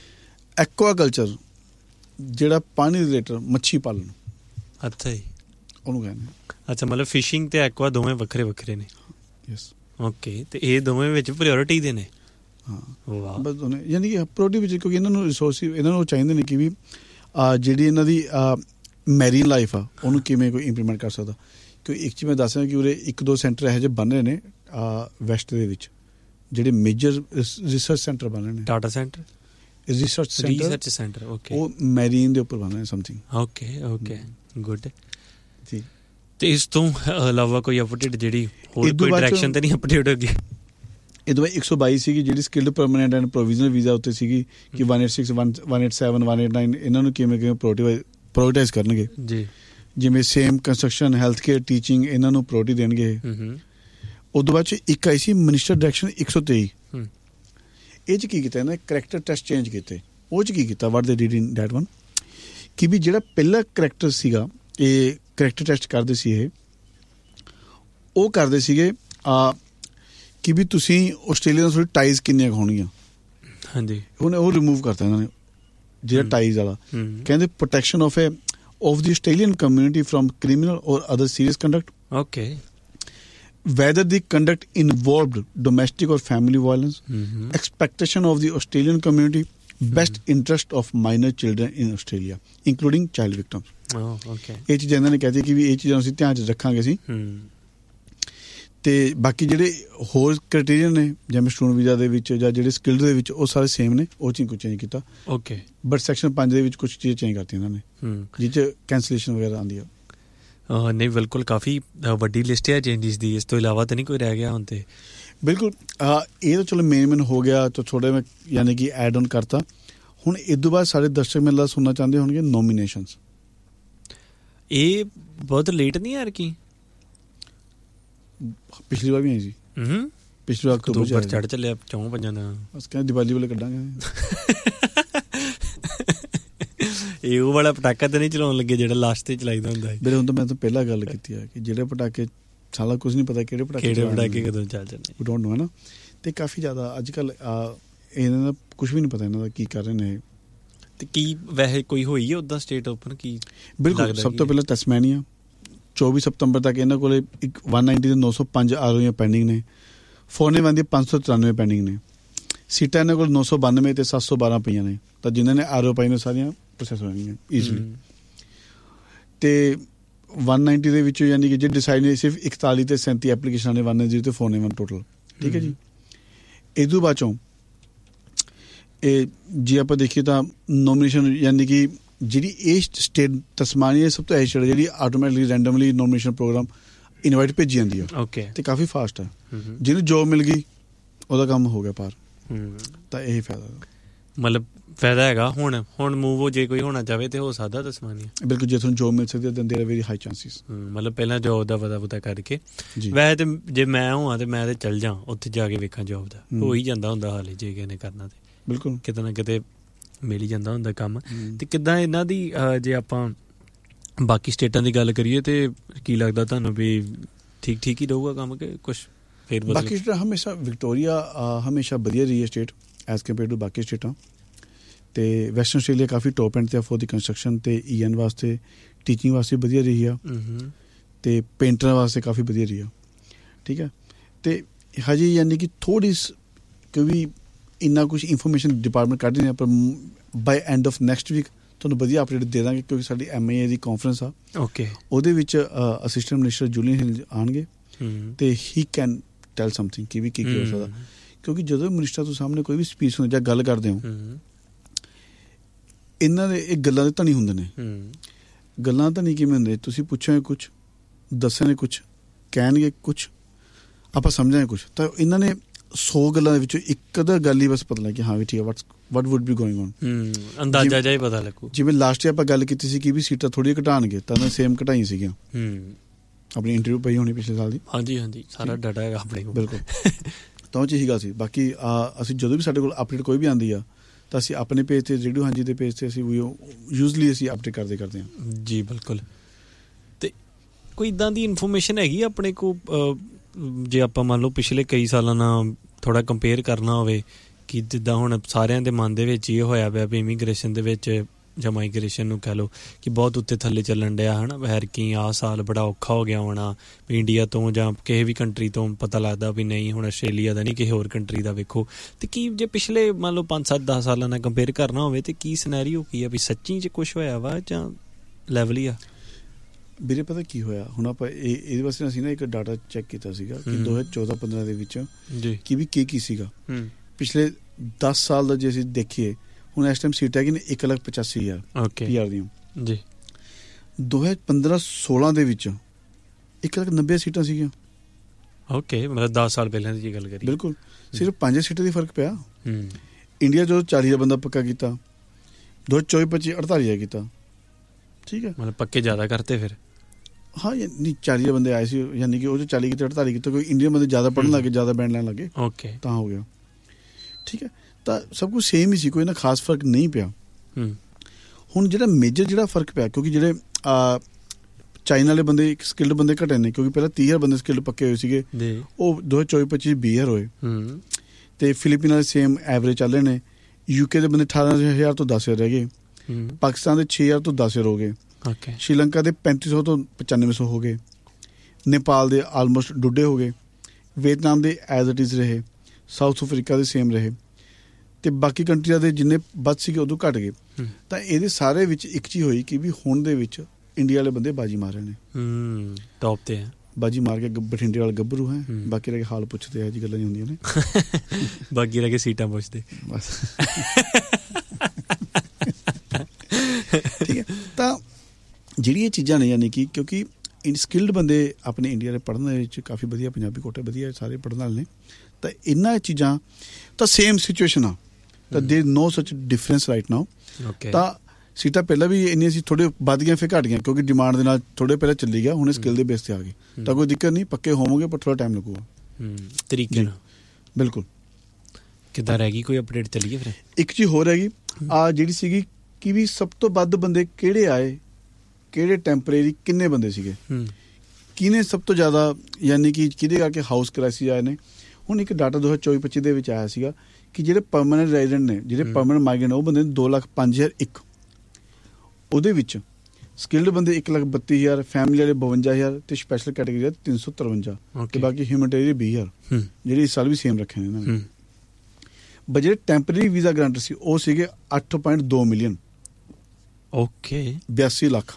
ਐਕਵਾਕਲਚਰ ਜਿਹੜਾ ਪਾਣੀ ਰਿਲੇਟਡ ਮੱਛੀ ਪਾਲਣ। ਅੱਛਾ ਜੀ, ਉਹਨੂੰ ਕਹਿੰਦੇ। ਅੱਛਾ, ਮਤਲਬ ਫਿਸ਼ਿੰਗ ਤੇ ਐਕਵਾ ਦੋਵੇਂ ਵੱਖਰੇ ਵੱਖਰੇ ਨੇ। ਯੈਸ। ਓਕੇ, ਤੇ ਇਹ ਦੋਵੇਂ ਵਿੱਚ ਪ੍ਰਾਇਓਰਟੀ ਦੇ ਨੇ। ਹਾਂ ਵਾਹ, ਬਸ ਦੋਨੇ ਯਾਨੀ ਕਿ ਪ੍ਰਾਇਓਰਟੀ ਵਿੱਚ, ਕਿਉਂਕਿ ਇਹਨਾਂ ਨੂੰ ਰਿਸੋਰਸ ਇਹਨਾਂ ਨੂੰ ਚਾਹੀਦੇ ਨੇ ਕਿ ਵੀ ਜਿਹੜੀ ਇਹਨਾਂ ਦੀ ਮੈਰੀਨ ਲਾਈਫ ਆ ਉਹਨੂੰ ਕਿਵੇਂ ਕੋਈ ਇੰਪਲੀਮੈਂਟ ਕਰ ਸਕਦਾ। ਕਿਉਂਕਿ ਇੱਕ ਚੀਜ਼ ਮੈਂ ਦੱਸ ਰਿਹਾ ਕਿ ਉਰੇ ਇੱਕ ਦੋ ਸੈਂਟਰ ਇਹੋ ਜਿਹੇ ਬਣ ਰਹੇ ਨੇ ਵੈਸਟ ਦੇ ਵਿੱਚ, ਜਿਹੜੇ ਮੇਜਰ ਰਿਸਰਚ ਸੈਂਟਰ ਬਣ ਰਹੇ ਨੇ। Tata centre, research centre, research centre. Okay, ਉਹ ਮੈਰੀਨ ਦੇ ਉੱਪਰ ਬਣ ਰਹੇ ਸਮਥਿੰਗ। ਓਕੇ ਓਕੇ, ਗੁੱਡ ਜੀ। ਤੇ ਇਸ ਤੋਂ ਇਲਾਵਾ ਕੋਈ ਅਪਡੇਟ ਜਿਹੜੀ ਹੋਰ ਕੋਈ ਡਾਇਰੈਕਸ਼ਨ ਤੇ ਨਹੀਂ ਅਪਡੇਟ ਹੋ ਗਈ? ਇਹ ਤੋਂ ਬਾਅਦ ਇੱਕ ਸੌ ਬਾਈ ਸੀਗੀ ਜਿਹੜੀ skilled permanent and provisional visa ਉੱਤੇ ਸੀਗੀ ਕਿ one eight six one one eight seven one eight nine ਇਹਨਾਂ ਨੂੰ ਕਿਵੇਂ ਕਿਵੇਂ ਪ੍ਰਾਇਓਰਟਾਈਜ਼ ਕਰਨਗੇ ਜੀ। ਜਿਵੇਂ same construction, health care, teaching, ਇਹਨਾਂ ਨੂੰ ਪ੍ਰਾਇਓਰਟੀ ਦੇਣਗੇ। ਉਦੋਂ ਬਾਅਦ 'ਚ ਇੱਕ ਆਈ ਸੀ ਮਿਨਿਸਟਰ ਡਾਇਰੈਕਸ਼ਨ ਇੱਕ ਸੌ ਤੇਈ। ਇਹ 'ਚ ਕੀ ਕੀਤਾ ਇਹਨਾਂ ਕਰੈਕਟਰ ਟੈਸਟ ਚੇਂਜ ਕੀਤੇ। ਉਹ 'ਚ ਕੀ ਕੀਤਾ, ਵਾਟ ਦੇ ਡਿਡ ਇਨ ਡੈਟ ਵਨ, ਕਿ ਵੀ ਜਿਹੜਾ ਪਹਿਲਾ ਕਰੈਕਟਰ ਸੀਗਾ, ਇਹ ਕਰੈਕਟਰ ਟੈਸਟ ਕਰਦੇ ਸੀ, ਇਹ ਉਹ ਕਰਦੇ ਸੀਗੇ ਕਿ ਵੀ ਤੁਸੀਂ ਆਸਟ੍ਰੇਲੀਆ ਨਾਲ ਥੋੜ੍ਹੀ ਟਾਈਜ਼ ਕਿੰਨੀਆਂ ਕੁ ਹੋਣਗੀਆਂ। ਹਾਂਜੀ, ਹੁਣ ਉਹ ਰਿਮੂਵ ਕਰਤਾ ਇਹਨਾਂ ਨੇ ਜਿਹੜਾ ਟਾਈਜ਼ ਵਾਲਾ। ਕਹਿੰਦੇ protection of A of the Australian community from criminal or other serious conduct. Okay. Whether the conduct involved domestic or family violence, mm-hmm. expectation of the Australian community, mm-hmm. best interest of minor children in Australia, including child victims. Oh, okay. ਇਹ ਚੀਜ਼ਾਂ ਇਹਨਾਂ ਨੇ ਕਹਿ ਦਿੱਤੀ ਕਿ ਵੀ ਇਹ ਚੀਜ਼ਾਂ ਅਸੀਂ ਧਿਆਨ 'ਚ ਰੱਖਾਂਗੇ ਅਸੀਂ। ਤੇ ਬਾਕੀ ਜਿਹੜੇ ਹੋਰ ਕ੍ਰਾਈਟੇਰੀਆ ਨੇ ਜਿਵੇਂ ਸਟੂਡੈਂਟ ਵੀਜ਼ਾ ਦੇ ਵਿੱਚ ਜਾਂ ਜਿਹੜੇ ਸਕਿਲਡ ਦੇ ਵਿੱਚ, ਉਹ ਸਾਰੇ ਸੇਮ ਨੇ, ਉਹ ਚੀਜ਼ ਕੁਝ ਚੇਂਜ ਕੀਤਾ। ਓਕੇ। ਬਟ ਸੈਕਸ਼ਨ ਪੰਜ ਦੇ ਵਿੱਚ ਕੁਛ ਚੀਜ਼ਾਂ ਚੇਂਜ ਕਰਤੀਆਂ ਇਹਨਾਂ ਨੇ, ਜਿਹ 'ਚ ਕੈਂਸਲੇਸ਼ਨ ਵਗੈਰਾ ਆਉਂਦੀ ਆ। ਨਹੀਂ, ਬਿਲਕੁਲ ਕਾਫੀ ਵੱਡੀ ਲਿਸਟ ਹੈ ਚੇਂਜਿਸ ਦੀ, ਇਸ ਤੋਂ ਇਲਾਵਾ ਤਾਂ ਨਹੀਂ ਕੋਈ ਰਹਿ ਗਿਆ ਹੁਣ ਤੇ। ਬਿਲਕੁਲ, ਇਹ ਤਾਂ ਚਲੋ ਮੇਨ ਮੇਨ ਹੋ ਗਿਆ, ਤਾਂ ਥੋੜ੍ਹਾ ਮੈਂ ਯਾਨੀ ਕਿ ਐਡ ਔਨ ਕਰਤਾ। ਹੁਣ ਇਹ ਤੋਂ ਬਾਅਦ ਸਾਡੇ ਦਰਸ਼ਕ ਮੇਰੇ ਨਾਲ ਸੁਣਨਾ ਚਾਹੁੰਦੇ ਹੋਣਗੇ ਨੋਮੀਨੇਸ਼ਨਸ। ਇਹ ਬਹੁਤ ਲੇਟ ਨਹੀਂ ਯਾਰ ਕੀ? ਪਿਛਲੀ ਵਾਰ ਵੀ ਆਈ ਸੀ। ਪਿਛਲੀ ਵਾਰ ਅਕਤੂਬਰ ਚੜ੍ਹ ਚੱਲਿਆ ਚੌਂ ਪੰਜਾਂ ਦਾ। ਬਸ ਕਹਿੰਦੇ ਦੀਵਾਲੀ ਵੇਲੇ ਕੱਢਾਂਗੇ। ਇਹ ਉਹ ਵਾਲਾ ਪਟਾਕਾ ਤਾਂ ਨਹੀਂ ਚਲਾਉਣ ਲੱਗੇ ਜਿਹੜਾ ਲਾਸਟ ਤੇ ਚਲਾਈਦਾ ਹੁੰਦਾ ਹੈ? ਮੇਰੇ ਹੁਣ ਤਾਂ ਮੈਂ ਤਾਂ ਪਹਿਲਾਂ ਗੱਲ ਕੀਤੀ ਹੈ ਕਿ ਜਿਹੜੇ ਪਟਾਕੇ ਸਾਲਾ ਕੁਝ ਨਹੀਂ ਪਤਾ ਕਿਹੜੇ ਪਟਾਕੇ ਕਿਹੜੇ ਪਟਾਕੇ ਕਦੋਂ ਚੱਲ ਜਾਂਦੇ, ਵੀ ਡੋਂਟ ਨੋ ਹੈ ਨਾ। ਅਤੇ ਕਾਫੀ ਜ਼ਿਆਦਾ ਅੱਜ ਕੱਲ੍ਹ ਇਹਨਾਂ ਦਾ ਕੁਛ ਵੀ ਨਹੀਂ ਪਤਾ ਇਹਨਾਂ ਦਾ ਕੀ ਕਰ ਰਹੇ ਨੇ। ਅਤੇ ਕੀ ਵੈਸੇ ਕੋਈ ਹੋਈ ਹੈ ਉੱਦਾਂ ਸਟੇਟ ਓਪਨ? ਕੀ ਬਿਲਕੁਲ, ਸਭ ਤੋਂ ਪਹਿਲਾਂ ਤਸਮੈਨੀਆ ਚੌਵੀ ਸਤੰਬਰ ਤੱਕ ਇਹਨਾਂ ਕੋਲ ਇੱਕ ਵਨ ਨਾਈਨਟੀ ਦੇ ਨੌ ਸੌ ਪੰਜ ਆਰ ਓਆਂ ਪੈਂਡਿੰਗ ਨੇ। ਫੋਰਨੇਵਨ ਦੀ ਪੰਜ ਸੌ ਤਰਾਨਵੇਂ ਪੈਂਡਿੰਗ ਨੇ। ਸੀਟਾਂ ਇਹਨਾਂ ਕੋਲ ਨੌ ਸੌ ਬਾਨਵੇਂ ਅਤੇ ਸੱਤ ਸੌ ਬਾਰਾਂ ਪਈਆਂ ਨੇ। ਤਾਂ ਜਿਨ੍ਹਾਂ ਨੇ ਆਰ ਓ ਪਾਈ ਨੇ ਸਾਰੀਆਂ ਪ੍ਰੋਸੈਸ ਹੋ ਜਾਣਗੀਆਂ ਈਜ਼ਲੀ। ਅਤੇ ਵਨ ਨਾਈਨਟੀ ਦੇ ਵਿੱਚੋਂ ਯਾਨੀ ਕਿ ਜੇ ਡਿਸਾਈਡ ਨੇ ਸਿਰਫ ਇਕਤਾਲੀ ਅਤੇ ਸੈਂਤੀ ਐਪਲੀਕੇਸ਼ਨਾਂ ਨੇ ਵਨ ਨਾਈਨ ਜ਼ੀਰੋ ਅਤੇ ਫੋਰ ਨਾਈਨ ਵਨ ਟੋਟਲ, ਠੀਕ ਹੈ ਜੀ। ਇਹ ਤੋਂ ਬਾਅਦ ਚੋਂ ਇਹ ਜੇ ਆਪਾਂ ਦੇਖੀਏ ਤਾਂ ਨੋਮੀਨੇਸ਼ਨ ਯਾਨੀ ਕਿ ਜਿਹੜੀ ਇਹ ਸਟੇਟ ਤਸਮਾਨੀਆ ਸਭ ਤੋਂ ਐਸੀ ਸਟੇਟ ਜਿਹੜੀ automatically randomly nomination programme invite ਭੇਜੀ ਜਾਂਦੀ ਆ। ਓਕੇ। ਅਤੇ ਕਾਫੀ ਫਾਸਟ ਹੈ। ਜਿਹਨੂੰ ਜੋਬ ਮਿਲ ਗਈ ਉਹਦਾ ਕੰਮ ਹੋ ਗਿਆ ਪਾਰ। ਤਾਂ ਇਹ ਫਾਇਦਾ, ਮਤਲਬ ਫਾਇਦਾ ਹੈਗਾ। ਹੁਣ ਹੁਣ ਮੂਵ ਹੋ ਜੇ ਕੋਈ ਹੋਣਾ ਚਾਹਵੇ ਤੇ ਹੋ ਸਕਦਾ ਤਸਮਾਨੀਆ। ਬਿਲਕੁਲ, ਜੇ ਤੁਹਾਨੂੰ ਜੋਬ ਮਿਲ ਸਕਦੀ ਹੈ ਦੇਰ ਆਰ ਵੈਰੀ ਹਾਈ ਚਾਂਸਿਸ। ਮਤਲਬ ਪਹਿਲਾਂ ਜੋਬ ਦਾ ਪਤਾ ਪਤਾ ਕਰਕੇ ਵੈਸੇ ਤੇ ਜੇ ਮੈਂ ਹੋਵਾਂ ਤੇ ਮੈਂ ਤੇ ਚੱਲ ਜਾ ਉੱਥੇ ਜਾ ਕੇ ਵੇਖਾਂ ਜੋਬ ਦਾ। ਹੋ ਹੀ ਜਾਂਦਾ ਹੁੰਦਾ ਹਾਲੇ ਜੇ ਕਿਸੇ ਨੇ ਕਰਨਾ ਤੇ ਬਿਲਕੁਲ ਕਿਤੇ ਨਾ ਕਿਤੇ ਮਿਲ ਹੀ ਜਾਂਦਾ ਹੁੰਦਾ ਕੰਮ। ਤੇ ਕਿੱਦਾਂ ਇਹਨਾਂ ਦੀ ਜੇ ਆਪਾਂ ਬਾਕੀ ਸਟੇਟਾਂ ਦੀ ਗੱਲ ਕਰੀਏ ਤੇ ਕੀ ਲੱਗਦਾ ਤੁਹਾਨੂੰ ਵੀ ਠੀਕ ਠੀਕ ਹੀ ਰਹੂਗਾ ਕੰਮ ਕਿ ਕੁਛ ਫਿਰ ਬਾਕੀ ਸਟੇਟ ਹਮੇਸ਼ਾ ਵਿਕਟੋਰੀਆ ਹਮੇਸ਼ਾ ਵਧੀਆ ਰਹੀ ਹੈ ਸਟੇਟ ਐਜ਼ ਕੰਪੇਅਰ ਟੂ ਬਾਕੀ ਸਟੇਟਾਂ। ਅਤੇ western Australia coffee top and 'ਤੇ ਫੋਰ ਦੀ ਕੰਸਟਰਕਸ਼ਨ ਅਤੇ ਈ ਐਨ ਵਾਸਤੇ ਟੀਚਿੰਗ ਵਾਸਤੇ ਵਧੀਆ ਰਹੀ ਆ ਅਤੇ ਪੇਂਟਰਾਂ ਵਾਸਤੇ ਕਾਫੀ ਵਧੀਆ ਰਹੀ ਆ, ਠੀਕ ਹੈ। ਅਤੇ ਹਜੇ ਯਾਨੀ ਕਿ ਥੋੜ੍ਹੀ ਕਿਉਂਕਿ ਇੰਨਾ ਕੁਛ ਇਨਫੋਰਮੇਸ਼ਨ ਡਿਪਾਰਟਮੈਂਟ ਕੱਢ ਰਹੇ ਨੇ, ਪਰ ਬਾਈ ਐਂਡ ਆਫ ਨੈਕਸਟ ਵੀਕ ਤੁਹਾਨੂੰ ਵਧੀਆ ਅਪਡੇਟ ਦੇ ਦਾਂਗੇ ਕਿਉਂਕਿ ਸਾਡੀ M A A the conference ਆ। ਓਕੇ। ਉਹਦੇ ਵਿੱਚ ਅਸਿਸਟੈਂਟ ਮਿਨਿਸਟਰ ਜੂਲੀਅਨ ਹਿਲ ਆਉਣਗੇ ਅਤੇ ਹੀ ਕੈਨ ਟੈਲ ਸਮਥਿੰਗ ਕਿ ਵੀ ਕੀ ਕੀ ਹੋ ਸਕਦਾ। ਕਿਉਂਕਿ ਜਦੋਂ ਮਿਨਿਸਟਰ ਤੋਂ ਸਾਹਮਣੇ ਕੋਈ ਵੀ ਸਪੀਚ ਹੁੰਦੀ ਜਾਂ ਗੱਲ ਕਰਦੇ ਹੋ, ਇਹਨਾਂ ਦੇ ਇਹ ਗੱਲਾਂ ਦੇ ਧਨੀ ਹੁੰਦੇ ਨੇ। ਗੱਲਾਂ ਧਨੀ ਕਿਵੇਂ ਹੁੰਦੇ? ਤੁਸੀਂ ਪੁੱਛੋਗੇ ਕੁਛ, ਦੱਸਣਗੇ ਕੁਛ, ਕਹਿਣਗੇ ਕੁਛ, ਆਪਾਂ ਸਮਝਾਂਗੇ ਕੁਛ। ਤਾਂ ਇਹਨਾਂ ਨੇ ਸੌ ਗੱਲਾਂ ਦੇ ਵਿੱਚੋਂ ਇੱਕ ਅੱਧਾ ਗੱਲ ਹੀ ਬਸ ਪਤਾ ਲੱਗ ਕਿ ਹਾਂ ਵੀ ਠੀਕ ਹੈ what's what wood B going on. ਅੰਦਾਜ਼ਾ ਜਿਹਾ ਹੀ ਪਤਾ ਲੱਗੂ। ਜਿਵੇਂ ਲਾਸਟ ਆਪਾਂ ਗੱਲ ਕੀਤੀ ਸੀ ਕਿ ਵੀ ਸੀਟਾਂ ਥੋੜ੍ਹੀਆਂ ਘਟਾਉਣਗੇ, ਤਾਂ ਉਹਨਾਂ ਸੇਮ ਘਟਾਈਆਂ ਸੀਗੀਆਂ। ਆਪਣੀ ਇੰਟਰਵਿਊ ਪਈ ਹੋਣੀ ਪਿਛਲੇ ਸਾਲ ਦੀ। ਹਾਂਜੀ ਹਾਂਜੀ, ਸਾਰਾ ਡਾਟਾ ਹੈਗਾ ਆਪਣੇ ਕੋਲ। ਬਿਲਕੁਲ। ਤਾਂ ਉਹ 'ਚ ਇਹੀ ਗੱਲ ਸੀ। ਬਾਕੀ ਅਸੀਂ ਜਦੋਂ ਵੀ ਸਾਡੇ ਕੋਲ ਅਪਡੇਟ ਕੋਈ ਵੀ ਆਉਂਦੀ ਆ ਤਾਂ ਅਸੀਂ ਆਪਣੇ ਪੇਜ 'ਤੇ ਰੇਡੀਓ ਹਾਂਜੀ ਦੇ ਪੇਜ 'ਤੇ ਅਸੀਂ ਯੂਜ਼ਲੀ ਅਸੀਂ ਅਪਡੇਟ ਕਰਦੇ ਕਰਦੇ ਹਾਂ ਜੀ। ਬਿਲਕੁਲ। ਅਤੇ ਕੋਈ ਇੱਦਾਂ ਦੀ ਇਨਫੋਰਮੇਸ਼ਨ ਹੈਗੀ ਆਪਣੇ ਕੋਲ ਜੇ ਆਪਾਂ ਮੰਨ ਲਓ ਪਿਛਲੇ ਕਈ ਸਾਲਾਂ ਨਾਲ ਥੋੜ੍ਹਾ ਕੰਪੇਅਰ ਕਰਨਾ ਹੋਵੇ ਕਿ ਜਿੱਦਾਂ ਹੁਣ ਸਾਰਿਆਂ ਦੇ ਮਨ ਦੇ ਵਿੱਚ ਇਹ ਹੋਇਆ ਪਿਆ ਵੀ ਇਮੀਗ੍ਰੇਸ਼ਨ ਦੇ ਵਿੱਚ ਜਾਂ ਮਾਈਗ੍ਰੇਸ਼ਨ ਨੂੰ ਕਹਿ ਲਓ ਕਿ ਬਹੁਤ ਉੱਤੇ ਥੱਲੇ ਚੱਲਣ ਡਿਆ ਹੈ ਨਾ। ਵੈਰ ਕੀ ਆਹ ਸਾਲ ਬੜਾ ਔਖਾ ਹੋ ਗਿਆ ਹੋਣਾ ਵੀ ਇੰਡੀਆ ਤੋਂ ਜਾਂ ਕਿਸੇ ਵੀ ਕੰਟਰੀ ਤੋਂ ਪਤਾ ਲੱਗਦਾ ਵੀ ਨਹੀਂ ਹੁਣ ਆਸਟ੍ਰੇਲੀਆ ਦਾ ਨਹੀਂ ਕਿਸੇ ਹੋਰ ਕੰਟਰੀ ਦਾ ਵੇਖੋ। ਅਤੇ ਕੀ ਜੇ ਪਿਛਲੇ ਮੰਨ ਲਓ ਪੰਜ ਸੱਤ ਦਸ ਸਾਲਾਂ ਨਾਲ ਕੰਪੇਅਰ ਕਰਨਾ ਹੋਵੇ ਤਾਂ ਕੀ ਸਿਨੈਰੀਓ ਕੀ ਆ ਵੀ ਸੱਚੀ 'ਚ ਕੁਛ ਹੋਇਆ ਵਾ ਜਾਂ ਲੈਵਲ ਹੀ ਆ? ਵੀਰੇ ਪਤਾ ਕੀ ਹੋਇਆ ਹੁਣ ਆਪਾਂ ਇਹ ਇਹਦੇ ਵਾਸਤੇ ਅਸੀਂ ਨਾ ਇੱਕ ਡਾਟਾ ਚੈੱਕ ਕੀਤਾ ਸੀਗਾ ਕਿ ਦੋ ਹਜ਼ਾਰ ਚੌਦਾਂ ਪੰਦਰਾਂ ਦੇ ਵਿੱਚ ਕੀ ਵੀ ਕੀ ਕੀ ਸੀਗਾ ਪਿਛਲੇ ਦਸ ਸਾਲ ਦਾ। ਜੇ ਅਸੀਂ ਦੇਖੀਏ ਹੁਣ ਇਸ ਟਾਈਮ ਸੀਟ ਹੈਗੀ ਨੇ ਇੱਕ ਲੱਖ ਪਚਾਸੀ ਹਜ਼ਾਰ ਪੀ ਆਰ ਦੀਆਂ ਜੀ। ਦੋ ਹਜ਼ਾਰ ਪੰਦਰਾਂ ਸੋਲਾਂ ਦੇ ਵਿੱਚ ਇੱਕ ਲੱਖ ਨੱਬੇ ਸੀਟਾਂ ਸੀਗੀਆਂ। ਓਕੇ, ਮਤਲਬ ਦਸ ਸਾਲ ਪਹਿਲਾਂ ਦੀ ਗੱਲ ਕਰੀ। ਬਿਲਕੁਲ, ਸਿਰਫ ਪੰਜ ਸੀਟਾਂ ਦੀ ਫਰਕ ਪਿਆ। ਇੰਡੀਆ ਜਦੋਂ ਚਾਲੀ ਹਜ਼ਾਰ ਬੰਦਾ ਪੱਕਾ ਕੀਤਾ, ਦੋ ਹਜ਼ਾਰ ਚੌਵੀ ਪੱਚੀ ਅੜਤਾਲੀ ਹਜ਼ਾਰ ਕੀਤਾ, ਠੀਕ ਹੈ। ਮਤਲਬ ਪੱਕੇ ਜ਼ਿਆਦਾ ਕਰਤੇ ਫਿਰ। ਹਾਂ ਨਹੀਂ, ਚਾਲੀ ਹਜ਼ਾਰ ਬੰਦੇ ਆਏ ਸੀ ਯਾਨੀ ਕਿ ਉਹ 'ਚ ਚਾਲੀ ਕੀਤੇ ਅੜਤਾਲੀ ਕੀਤੇ ਕਿਉਂਕਿ ਇੰਡੀਅਨ ਬੰਦੇ ਜ਼ਿਆਦਾ ਪੜ੍ਹਨ ਲੱਗੇ, ਜ਼ਿਆਦਾ ਬੈਂਡ ਲੈਣ ਲੱਗੇ। ਓਕੇ, ਤਾਂ ਹੋ ਗਿਆ, ਠੀਕ ਹੈ। ਤਾਂ ਸਭ ਕੁਛ ਸੇਮ ਹੀ ਸੀ, ਕੋਈ ਨਾ ਖਾਸ ਫਰਕ ਨਹੀਂ ਪਿਆ। ਹੁਣ ਜਿਹੜਾ ਮੇਜਰ ਜਿਹੜਾ ਫਰਕ ਪਿਆ ਕਿਉਂਕਿ ਜਿਹੜੇ ਚਾਈਨਾ ਵਾਲੇ ਬੰਦੇ ਇੱਕ ਸਕਿਲਡ ਬੰਦੇ ਘਟੇ ਨੇ ਕਿਉਂਕਿ ਪਹਿਲਾਂ ਤੀਹ ਹਜ਼ਾਰ ਬੰਦੇ ਸਕਿਲਡ ਪੱਕੇ ਹੋਏ ਸੀਗੇ, ਉਹ ਦੋ ਹਜ਼ਾਰ ਚੌਵੀ ਪੱਚੀ ਵੀਹ ਹਜ਼ਾਰ ਹੋਏ। ਅਤੇ ਫਿਲੀਪੀਨ ਵਾਲੇ ਸੇਮ ਐਵਰੇਜ ਚੱਲ ਰਹੇ ਨੇ। ਯੂਕੇ ਦੇ ਬੰਦੇ ਅਠਾਰਾਂ ਹਜ਼ਾਰ ਤੋਂ ਦਸ ਹਜ਼ਾਰ ਰਹਿ ਗਏ। ਪਾਕਿਸਤਾਨ ਦੇ ਛੇ ਹਜ਼ਾਰ ਤੋਂ ਦਸ ਹਜ਼ਾਰ ਹੋ ਗਏ। ਸ਼੍ਰੀਲੰਕਾ ਦੇ ਪੈਂਤੀ ਸੌ ਤੋਂ ਪਚਾਨਵੇਂ ਸੌ ਹੋ ਗਏ। ਨੇਪਾਲ ਦੇ ਆਲਮੋਸਟ ਡੁੱਡੇ ਹੋ ਗਏ। ਵੀਅਤਨਾਮ ਦੇ ਐਜ਼ ਇਟ ਇਜ਼ ਰਹੇ। ਸਾਊਥ ਅਫਰੀਕਾ ਦੇ ਸੇਮ ਰਹੇ। ਅਤੇ ਬਾਕੀ ਕੰਟਰੀਆਂ ਦੇ ਜਿੰਨੇ ਵੱਧ ਸੀਗੇ ਉਦੋਂ ਘੱਟ ਗਏ। ਤਾਂ ਇਹਦੇ ਸਾਰੇ ਵਿੱਚ ਇੱਕ ਚੀਜ਼ ਹੋਈ ਕਿ ਵੀ ਹੁਣ ਦੇ ਵਿੱਚ ਇੰਡੀਆ ਵਾਲੇ ਬੰਦੇ ਬਾਜੀ ਮਾਰ ਰਹੇ ਨੇ। ਟੌਪ 'ਤੇ ਹੈ, ਬਾਜੀ ਮਾਰ ਕੇ ਬਠਿੰਡੇ ਵਾਲੇ ਗੱਭਰੂ ਹੈ। ਬਾਕੀ ਰਹਿ ਕੇ ਹਾਲ ਪੁੱਛਦੇ ਇਹੋ ਜਿਹੀ ਗੱਲਾਂ ਨਹੀਂ ਹੁੰਦੀਆਂ ਨੇ। ਬਾਕੀ ਰਹਿ ਕੇ ਸੀਟਾਂ ਪੁੱਛਦੇ ਬਸ। ਠੀਕ ਹੈ। ਤਾਂ ਜਿਹੜੀ ਇਹ ਚੀਜ਼ਾਂ ਨੇ ਯਾਨੀ ਕਿ ਕਿਉਂਕਿ ਸਕਿਲਡ ਬੰਦੇ ਆਪਣੇ ਇੰਡੀਆ ਦੇ ਪੜ੍ਹਨ ਦੇ ਵਿੱਚ ਕਾਫੀ ਵਧੀਆ, ਪੰਜਾਬੀ ਕੋਟੇ ਵਧੀਆ ਸਾਰੇ ਪੜ੍ਹਨ ਵਾਲੇ ਨੇ। ਤਾਂ ਇਹਨਾਂ ਚੀਜ਼ਾਂ ਤਾਂ ਸੇਮ ਸਿਚੁਏਸ਼ਨ ਆ। ਤਾਂ ਦੇਰ ਨੋ ਸੱਚ ਡਿਫਰੈਂਸ ਰਾਈਟ ਨਾਓ। ਤਾਂ ਸੀਟਾਂ ਪਹਿਲਾਂ ਵੀ ਇੰਨੀਆਂ ਸੀ, ਥੋੜ੍ਹੇ ਵੱਧ ਗਈਆਂ ਫਿਰ ਘੱਟ ਗਈਆਂ ਕਿਉਂਕਿ ਡਿਮਾਂਡ ਦੇ ਨਾਲ ਥੋੜ੍ਹੇ ਪਹਿਲਾਂ ਚੱਲੀ ਗਿਆ, ਹੁਣ ਸਕਿੱਲ ਦੇ ਬੇਸ 'ਤੇ ਆ ਗਏ। ਤਾਂ ਕੋਈ ਦਿੱਕਤ ਨਹੀਂ, ਪੱਕੇ ਹੋਵੋਗੇ ਪਰ ਥੋੜ੍ਹਾ ਟਾਈਮ ਲੱਗੂਗਾ ਤਰੀਕੇ ਨਾਲ। ਬਿਲਕੁਲ। ਕਿੱਦਾਂ ਰਹਿ ਗਈ ਕੋਈ ਅਪਡੇਟ ਚੱਲੀਏ ਫਿਰ? ਇੱਕ ਚੀਜ਼ ਹੋਰ ਹੈਗੀ ਆ ਜਿਹੜੀ ਸੀਗੀ ਕਿ ਵੀ ਸਭ ਤੋਂ ਵੱਧ ਬੰਦੇ ਕਿਹੜੇ ਆਏ, ਕਿਹੜੇ ਟੈਂਪਰੇਰੀ ਕਿੰਨੇ ਬੰਦੇ ਸੀਗੇ, ਕਿਹਨੇ ਸਭ ਤੋਂ ਜ਼ਿਆਦਾ ਯਾਨੀ ਕਿ ਕਿਹਦੇ ਕਰਕੇ ਹਾਊਸ ਕ੍ਰਾਈਸਿਸ ਆਏ ਨੇ। ਹੁਣ ਇੱਕ ਡਾਟਾ ਦੋ ਹਜ਼ਾਰ ਚੌਵੀ ਪੱਚੀ ਦੇ ਵਿੱਚ ਆਇਆ ਸੀਗਾ ਕਿ ਜਿਹੜੇ ਪਰਮਾਨੈਂਟ ਰੈਜ਼ੀਡੈਂਟ ਨੇ, ਜਿਹੜੇ ਪਰਮਾਨੈਂਟ ਮਾਈਗ੍ਰੈਂਟ, ਉਹ ਬੰਦੇ ਦੋ ਲੱਖ ਪੰਜ ਹਜ਼ਾਰ ਇੱਕ। ਉਹਦੇ ਵਿੱਚ ਸਕਿਲਡ ਬੰਦੇ ਇੱਕ ਲੱਖ ਬੱਤੀ ਹਜ਼ਾਰ, ਫੈਮਿਲੀ ਵਾਲੇ ਬਵੰਜਾ ਹਜ਼ਾਰ ਅਤੇ ਸਪੈਸ਼ਲ ਕੈਟੇਗਰੀ ਤਿੰਨ ਸੌ ਤਰਵੰਜਾ ਅਤੇ ਬਾਕੀ ਹਿਊਮਨਿਟੇਰੀਅਨ ਵੀਹ ਹਜ਼ਾਰ ਜਿਹੜੇ ਇਸ ਸਾਲ ਵੀ ਸੇਮ ਰੱਖੇ ਨੇ ਇਹਨਾਂ ਨੇ। ਬਟ ਜਿਹੜੇ ਟੈਂਪਰੇਰੀ ਵੀਜ਼ਾ ਗਰੰਟਰ ਸੀ ਉਹ ਸੀਗੇ ਅੱਠ ਪੁਆਇੰਟ ਦੋ ਮਿਲੀਅਨ। ਓਕੇ ਬਿਆਸੀ ਲੱਖ।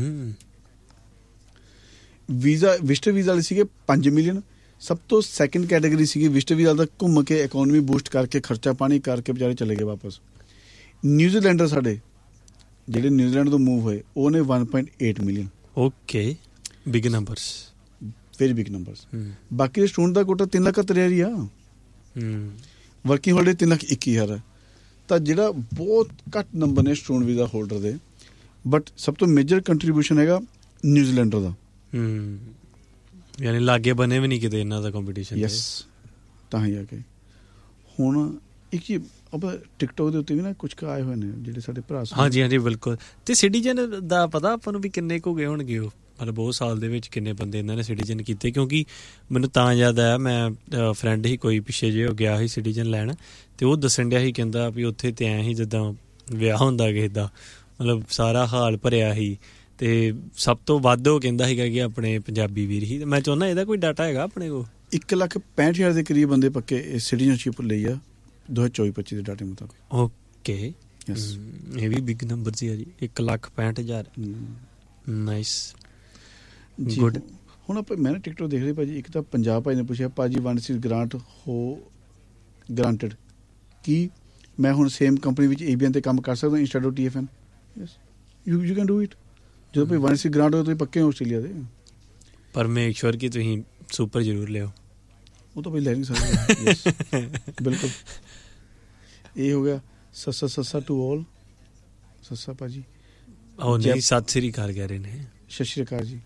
ਵੀਜ਼ਾ ਵਿਜ਼ਟਰ ਵੀਜ਼ਾ ਵਾਲੇ ਸੀਗੇ ਪੰਜ ਮਿਲੀਅਨ। ਸਭ ਤੋਂ ਸੈਕਿੰਡ ਕੈਟੇਗਰੀ ਸੀਗੀ ਵਿਜ਼ਟਰ ਵੀਜ਼ਾ ਦਾ, ਘੁੰਮ ਕੇ ਇਕਨੋਮੀ ਬੂਸਟ ਕਰਕੇ ਖਰਚਾ ਪਾਣੀ ਕਰਕੇ ਵਿਚਾਰੇ ਚਲੇ ਗਏ ਵਾਪਸ। ਨਿਊਜ਼ੀਲੈਂਡਰ ਸਾਡੇ ਜਿਹੜੇ ਨਿਊਜ਼ੀਲੈਂਡ ਤੋਂ ਮੂਵ ਹੋਏ ਉਹ ਨੇ one point eight million. Okay big numbers, very big numbers. ਬਾਕੀ ਦੇ ਸਟੂਡੈਂਟ ਦਾ ਕੋਟਾ ਤਿੰਨ ਲੱਖ ਇਕਹੱਤਰ ਹਜ਼ਾਰ ਹੀ ਆ। ਵਰਕਿੰਗ ਹੋਲਡਰ ਤਿੰਨ ਲੱਖ ਇੱਕੀ ਹਜ਼ਾਰ। ਤਾਂ ਜਿਹੜਾ ਬਹੁਤ ਘੱਟ ਨੰਬਰ ਨੇ ਸਟੂਡੈਂਟ ਵੀਜ਼ਾ ਹੋਲਡਰ ਦੇ। ਬਟ ਸਭ ਤੋਂ ਮੇਜਰ ਕੰਟਰੀਬਿਊਸ਼ਨ ਹੈਗਾ ਨਿਊਜ਼ੀਲੈਂਡਰ ਦਾ। ਯਾਨੀ ਲਾਗੇ ਬਣੇ ਵੀ ਨਹੀਂ ਕਿਤੇ ਇਹਨਾਂ ਦਾ ਕੰਪੀਟੀਸ਼ਨ। ਯੈਸ, ਤਾਂ ਹੀ ਆ ਕੇ ਹੁਣ ਇੱਕ ਚੀਜ਼ ਆਪਾਂ ਟਿਕਟੋਕ ਦੇ ਉੱਤੇ ਵੀ ਨਾ ਕੁਝ ਕੁ ਆਏ ਹੋਏ ਨੇ ਜਿਹੜੇ ਸਾਡੇ ਭਰਾ। ਹਾਂਜੀ ਹਾਂਜੀ ਬਿਲਕੁਲ। ਤੇ ਸਿਟੀਜ਼ਨ ਦਾ ਪਤਾ ਆਪਾਂ ਨੂੰ ਵੀ ਕਿੰਨੇ ਕੁ ਗਏ ਹੋਣਗੇ ਉਹ, ਮਤਲਬ ਬਹੁਤ ਸਾਲ ਦੇ ਵਿੱਚ ਕਿੰਨੇ ਬੰਦੇ ਇਹਨਾਂ ਨੇ ਸਿਟੀਜ਼ਨ ਕੀਤੇ? ਕਿਉਂਕਿ ਮੈਨੂੰ ਤਾਂ ਯਾਦ ਆਇਆ, ਮੈਂ ਫਰੈਂਡ ਹੀ ਕੋਈ ਪਿੱਛੇ ਜਿਹੇ ਗਿਆ ਸੀ ਸਿਟੀਜ਼ਨ ਲੈਣ, ਤੇ ਉਹ ਦੱਸਣ ਡਿਆ ਸੀ, ਕਹਿੰਦਾ ਵੀ ਉੱਥੇ ਤੇ ਐਂ ਸੀ ਜਿੱਦਾਂ ਵਿਆਹ ਹੁੰਦਾ ਕਿਸੇ ਦਾ, ਮਤਲਬ ਸਾਰਾ ਹਾਲ ਭਰਿਆ ਸੀ। ਤੇ ਸਭ ਤੋਂ ਵੱਧ ਉਹ ਕਹਿੰਦਾ ਸੀਗਾ ਕਿ ਆਪਣੇ ਪੰਜਾਬੀ ਵੀਰ ਹੀ। ਮੈਂ ਚਾਹੁੰਦਾ ਇਹਦਾ ਕੋਈ ਡਾਟਾ ਹੈਗਾ ਆਪਣੇ ਕੋਲ? ਇੱਕ ਲੱਖ ਪੈਂਹਠ ਹਜ਼ਾਰ ਦੇ ਕਰੀਬ ਬੰਦੇ ਪੱਕੇ ਸਿਟੀਜ਼ਨਸ਼ਿਪ ਲਈ ਆ ਦੋ ਹਜ਼ਾਰ ਚੌਵੀ ਪੱਚੀ ਦੇ ਡਾਟੇ ਮੁਤਾਬਿਕ। ਓਕੇ, ਇਹ ਵੀ ਬਿਗ ਨੰਬਰ ਸੀ ਜੀ, ਇੱਕ ਲੱਖ ਪੈਂਹਠ ਹਜ਼ਾਰ। Nice, good. ਹੁਣ ਆਪਾਂ ਮੈਂ ਨਾ ਟਿਕਟੋਕ ਦੇਖ ਰਹੀ ਭਾਜੀ, ਇੱਕ ਤਾਂ ਪੰਜਾਬ ਭਾਈ ਨੇ ਪੁੱਛਿਆ ਭਾਜੀ ਵਨ ਸੀ ਗ੍ਰਾਂਟ ਹੋ ਗ੍ਰਾਂਟਡ ਕੀ ਮੈਂ ਹੁਣ ਸੇਮ ਕੰਪਨੀ ਵਿੱਚ ਏਬੀਐਨ ਤੇ ਕੰਮ ਕਰ ਸਕਦਾ instead of ਟੀਐਫਐਨ? Yes, you you can do it. ਜਦੋਂ ਭਾਈ ਵਨ ਸੀ ਗ੍ਰਾਂਟ ਹੋਏ ਤੁਸੀਂ ਪੱਕੇ ਹੋ ਆਸਟ੍ਰੇਲੀਆ ਦੇ। ਪਰ ਮੇਕ ਸ਼ੋਰ ਕਿ ਤੁਸੀਂ ਸੁਪਰ ਜ਼ਰੂਰ ਲਿਓ। ਉਹ ਤਾਂ ਭਾਈ ਲੈ ਨਹੀਂ ਸਕਦੇ। ਬਿਲਕੁਲ। ਇਹ ਹੋ ਗਿਆ ਸੱਸਾ ਸੱਸਾ ਟੂ ਆਲ। ਸੱਸਾ ਭਾਜੀ ਉਹ ਨਹੀਂ, ਸਤਿ ਸ੍ਰੀ ਅਕਾਲ ਕਹਿ ਰਹੇ ਨੇ। ਸਤਿ ਸ਼੍ਰੀ ਅਕਾਲ ਜੀ।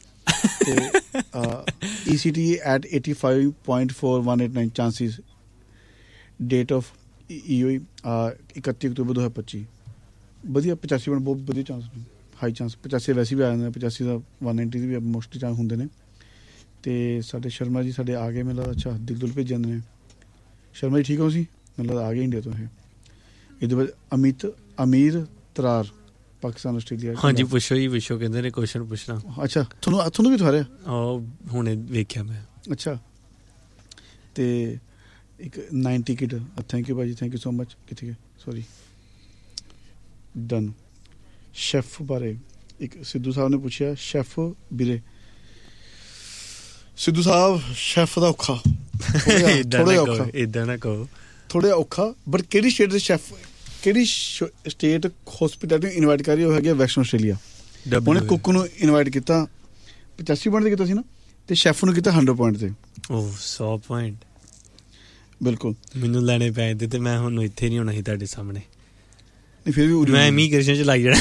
E C T at eighty-five point four one eight nine chances. Date of E O ਇਕੱਤੀ ਅਕਤੂਬਰ ਦੋ ਹਜ਼ਾਰ ਪੱਚੀ। ਵਧੀਆ ਪਚਾਸੀ ਬਣ ਬਹੁਤ ਵਧੀਆ ਚਾਂਸ ਨੇ, ਹਾਈ ਚਾਂਸ। ਪਚਾਸੀ ਵੈਸੇ ਵੀ ਆ ਜਾਂਦੇ ਨੇ, ਪਚਾਸੀ ਦਾ ਵਨ ਨਾਈਨਟੀ ਦੀ ਵੀ ਮੋਸਟਲੀ ਚਾਂਸ ਹੁੰਦੇ ਨੇ। ਅਤੇ ਸਾਡੇ ਸ਼ਰਮਾ ਜੀ ਸਾਡੇ ਆ ਗਏ, ਮੈਨੂੰ ਲੱਗਦਾ। ਅੱਛਾ, ਦਿਲ ਦੁਲ ਭੇਜ ਜਾਂਦੇ ਨੇ। ਸ਼ਰਮਾ ਜੀ ਠੀਕ ਹੋ ਤੁਸੀਂ? ਮੈਨੂੰ ਲੱਗਦਾ ਆ ਗਏ ਇੰਡੀਆ ਤੋਂ ਇਹ। ਇਹਦੇ ਬਾਅਦ ਅਮਿਤ ਅਮੀਰ ਤਰਾਰ ਪਾਕਿਸਤਾਨ ਆਸਟ੍ਰੇਲੀਆ। ਹਾਂਜੀ ਪੁੱਛੋ ਜੀ, ਪੁੱਛੋ, ਕਹਿੰਦੇ ਨੇ ਕੁਐਸਚਨ ਪੁੱਛਣਾ। ਅੱਛਾ, ਤੁਹਾਨੂੰ ਤੁਹਾਨੂੰ ਵੀ ਤੁਹਾਰਿਆ? ਉਹ ਹੁਣੇ ਵੇਖਿਆ ਮੈਂ। ਅੱਛਾ, ਅਤੇ ਇੱਕ ਨਾਈਨਟੀ ਕਿਡ। ਥੈਂਕ ਯੂ ਭਾਜੀ, ਥੈਂਕ ਯੂ ਸੋ ਮਚ। ਕਿੱਥੇ ਗਏ? Sorry, done. ਸ਼ੈਫ ਬਾਰੇ ਇੱਕ ਸਿੱਧੂ ਸਾਹਿਬ ਨੇ ਪੁੱਛਿਆ। ਸ਼ੈਫ ਵੀਰੇ, ਸਿੱਧੂ ਸਾਹਿਬ ਸ਼ੈਫ ਦਾ ਔਖਾ ਥੋੜ੍ਹਾ ਜਿਹਾ ਔਖਾ, ਇੱਦਾਂ ਨਾ ਕਹੋ, ਥੋੜ੍ਹਾ ਜਿਹਾ ਔਖਾ। ਬਟ ਕਿਹੜੀ ਸਟੇਟ ਦੇ ਸ਼ੈਫ, ਕਿਹੜੀ ਸਟੇਟ ਹੋਸਪਿਟੈਲਿਟੀ ਨੂੰ ਇਨਵਾਈਟ ਕਰ ਰਹੀ ਉਹ ਹੈਗੀ ਵੈਸਟਰਨ ਆਸਟ੍ਰੇਲੀਆ। ਉਹਨੇ ਕੁੱਕ ਨੂੰ ਇਨਵਾਈਟ ਕੀਤਾ, ਪਚਾਸੀ ਪੁਆਇੰਟ 'ਤੇ ਕੀਤਾ ਸੀ ਨਾ, ਅਤੇ ਸ਼ੈਫ ਨੂੰ ਕੀਤਾ ਹੰਡਰਡ ਪੁਆਇੰਟ 'ਤੇ। ਉਹ ਸੌ ਪੁਆਇੰਟ ਬਿਲਕੁਲ ਮੈਨੂੰ ਲੈਣੇ ਪੈ ਜਾਂਦੇ, ਅਤੇ ਮੈਂ ਹੁਣ ਇੱਥੇ ਨਹੀਂ ਹੋਣਾ ਸੀ ਤੁਹਾਡੇ ਸਾਹਮਣੇ। ਨਹੀਂ ਫਿਰ ਵੀ ਮੈਂ ਇਮੀਗ੍ਰੇਸ਼ਨ 'ਚ ਲਾਈ ਜਾਣਾ।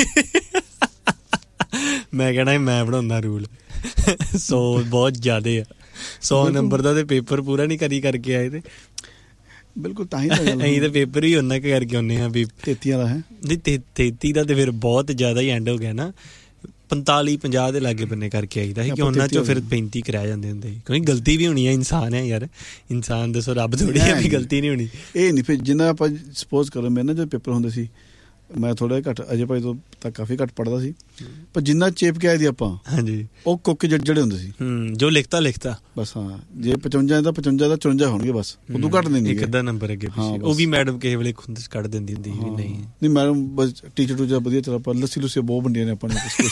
ਮੈਂ ਕਹਿਣਾ ਮੈਂ ਬਣਾਉਂਦਾ ਰੂਲ। ਸੌ ਬਹੁਤ ਜ਼ਿਆਦਾ ਆ। ਸੌ ਨੰਬਰ ਦਾ ਤੇ ਪੇਪਰ ਪੂਰਾ ਨਹੀਂ ਕਰੀ ਕਰਕੇ ਆਏ ਤੇ। ਬਿਲਕੁਲ, ਤਾਂ ਹੀ ਅਸੀਂ ਤਾਂ ਪੇਪਰ ਹੀ ਉਹਨਾਂ ਕੁ ਕਰਕੇ ਆਉਂਦੇ ਹਾਂ ਵੀ ਤੇਤੀ ਵਾਲਾ ਹੈ। ਨਹੀਂ ਤੇ ਤੇਤੀ ਦਾ ਤੇ ਫਿਰ ਬਹੁਤ ਜ਼ਿਆਦਾ ਹੀ ਐਂਡ ਹੋ ਗਿਆ ਨਾ। ਪੰਤਾਲੀ ਪੰਜਾਹ ਦੇ ਲਾਗੇ ਬੰਨੇ ਕਰਕੇ ਆਈਦਾ ਸੀ ਕਿ ਉਹਨਾਂ 'ਚੋਂ ਫਿਰ ਪੈਂਤੀ ਕਰਾਇਆ ਜਾਂਦੇ ਹੁੰਦੇ ਸੀ। ਕਿਉਂਕਿ ਗਲਤੀ ਵੀ ਹੋਣੀ ਹੈ, ਇਨਸਾਨ ਹੈ ਯਾਰ। ਇਨਸਾਨ ਦੱਸੋ ਰੱਬ ਥੋੜ੍ਹੀ ਹੈ ਵੀ ਗਲਤੀ ਨਹੀਂ ਹੋਣੀ। ਇਹ ਨਹੀਂ ਫਿਰ ਜਿੰਨਾ ਆਪਾਂ ਸਪੋਜ਼ ਕਰੋ, ਮੇਰੇ ਨਾਲ ਜਦੋਂ ਪੇਪਰ ਹੁੰਦੇ ਸੀ, ਮੈਂ ਥੋੜ੍ਹਾ ਜਿਹਾ ਘੱਟ ਅਜੇ ਭਾਈ ਤੋਂ ਤਾਂ ਕਾਫੀ ਘੱਟ ਪੜ੍ਹਦਾ ਸੀ, ਪਰ ਜਿੰਨਾ ਚੇਪ ਕੇ ਆਏ ਦੀ ਆਪਾਂ, ਹਾਂਜੀ, ਉਹ ਕੋਕੇ ਜਿਹੜੇ ਹੁੰਦੇ ਸੀ ਜੋ ਲਿਖਤਾ ਲਿਖਤਾ ਬਸ। ਹਾਂ, ਜੇ ਪਚਵੰਜਾ ਦਾ ਪਚਵੰਜਾ ਦਾ ਚੁਰੰਜਾ ਹੋਣਗੇ ਬਸ, ਉਦੋਂ ਘੱਟ ਦਿੰਦੀ ਇੱਕ ਅੱਧਾ ਨੰਬਰ ਅੱਗੇ। ਉਹ ਵੀ ਮੈਡਮ ਕਿਸੇ ਵੇਲੇ ਖੁੰਦ ਕੱਢ ਦਿੰਦੀ ਹੁੰਦੀ ਸੀ। ਨਹੀਂ ਨਹੀਂ ਮੈਡਮ ਬਸ ਟੀਚਰ ਟੂਚਰ ਵਧੀਆ ਚੱਲ ਆਪਾਂ ਲੱਸੀ ਲੁੱਸੀ ਬਹੁਤ ਵੰਡੀਆਂ ਨੇ ਆਪਾਂ ਨੂੰ।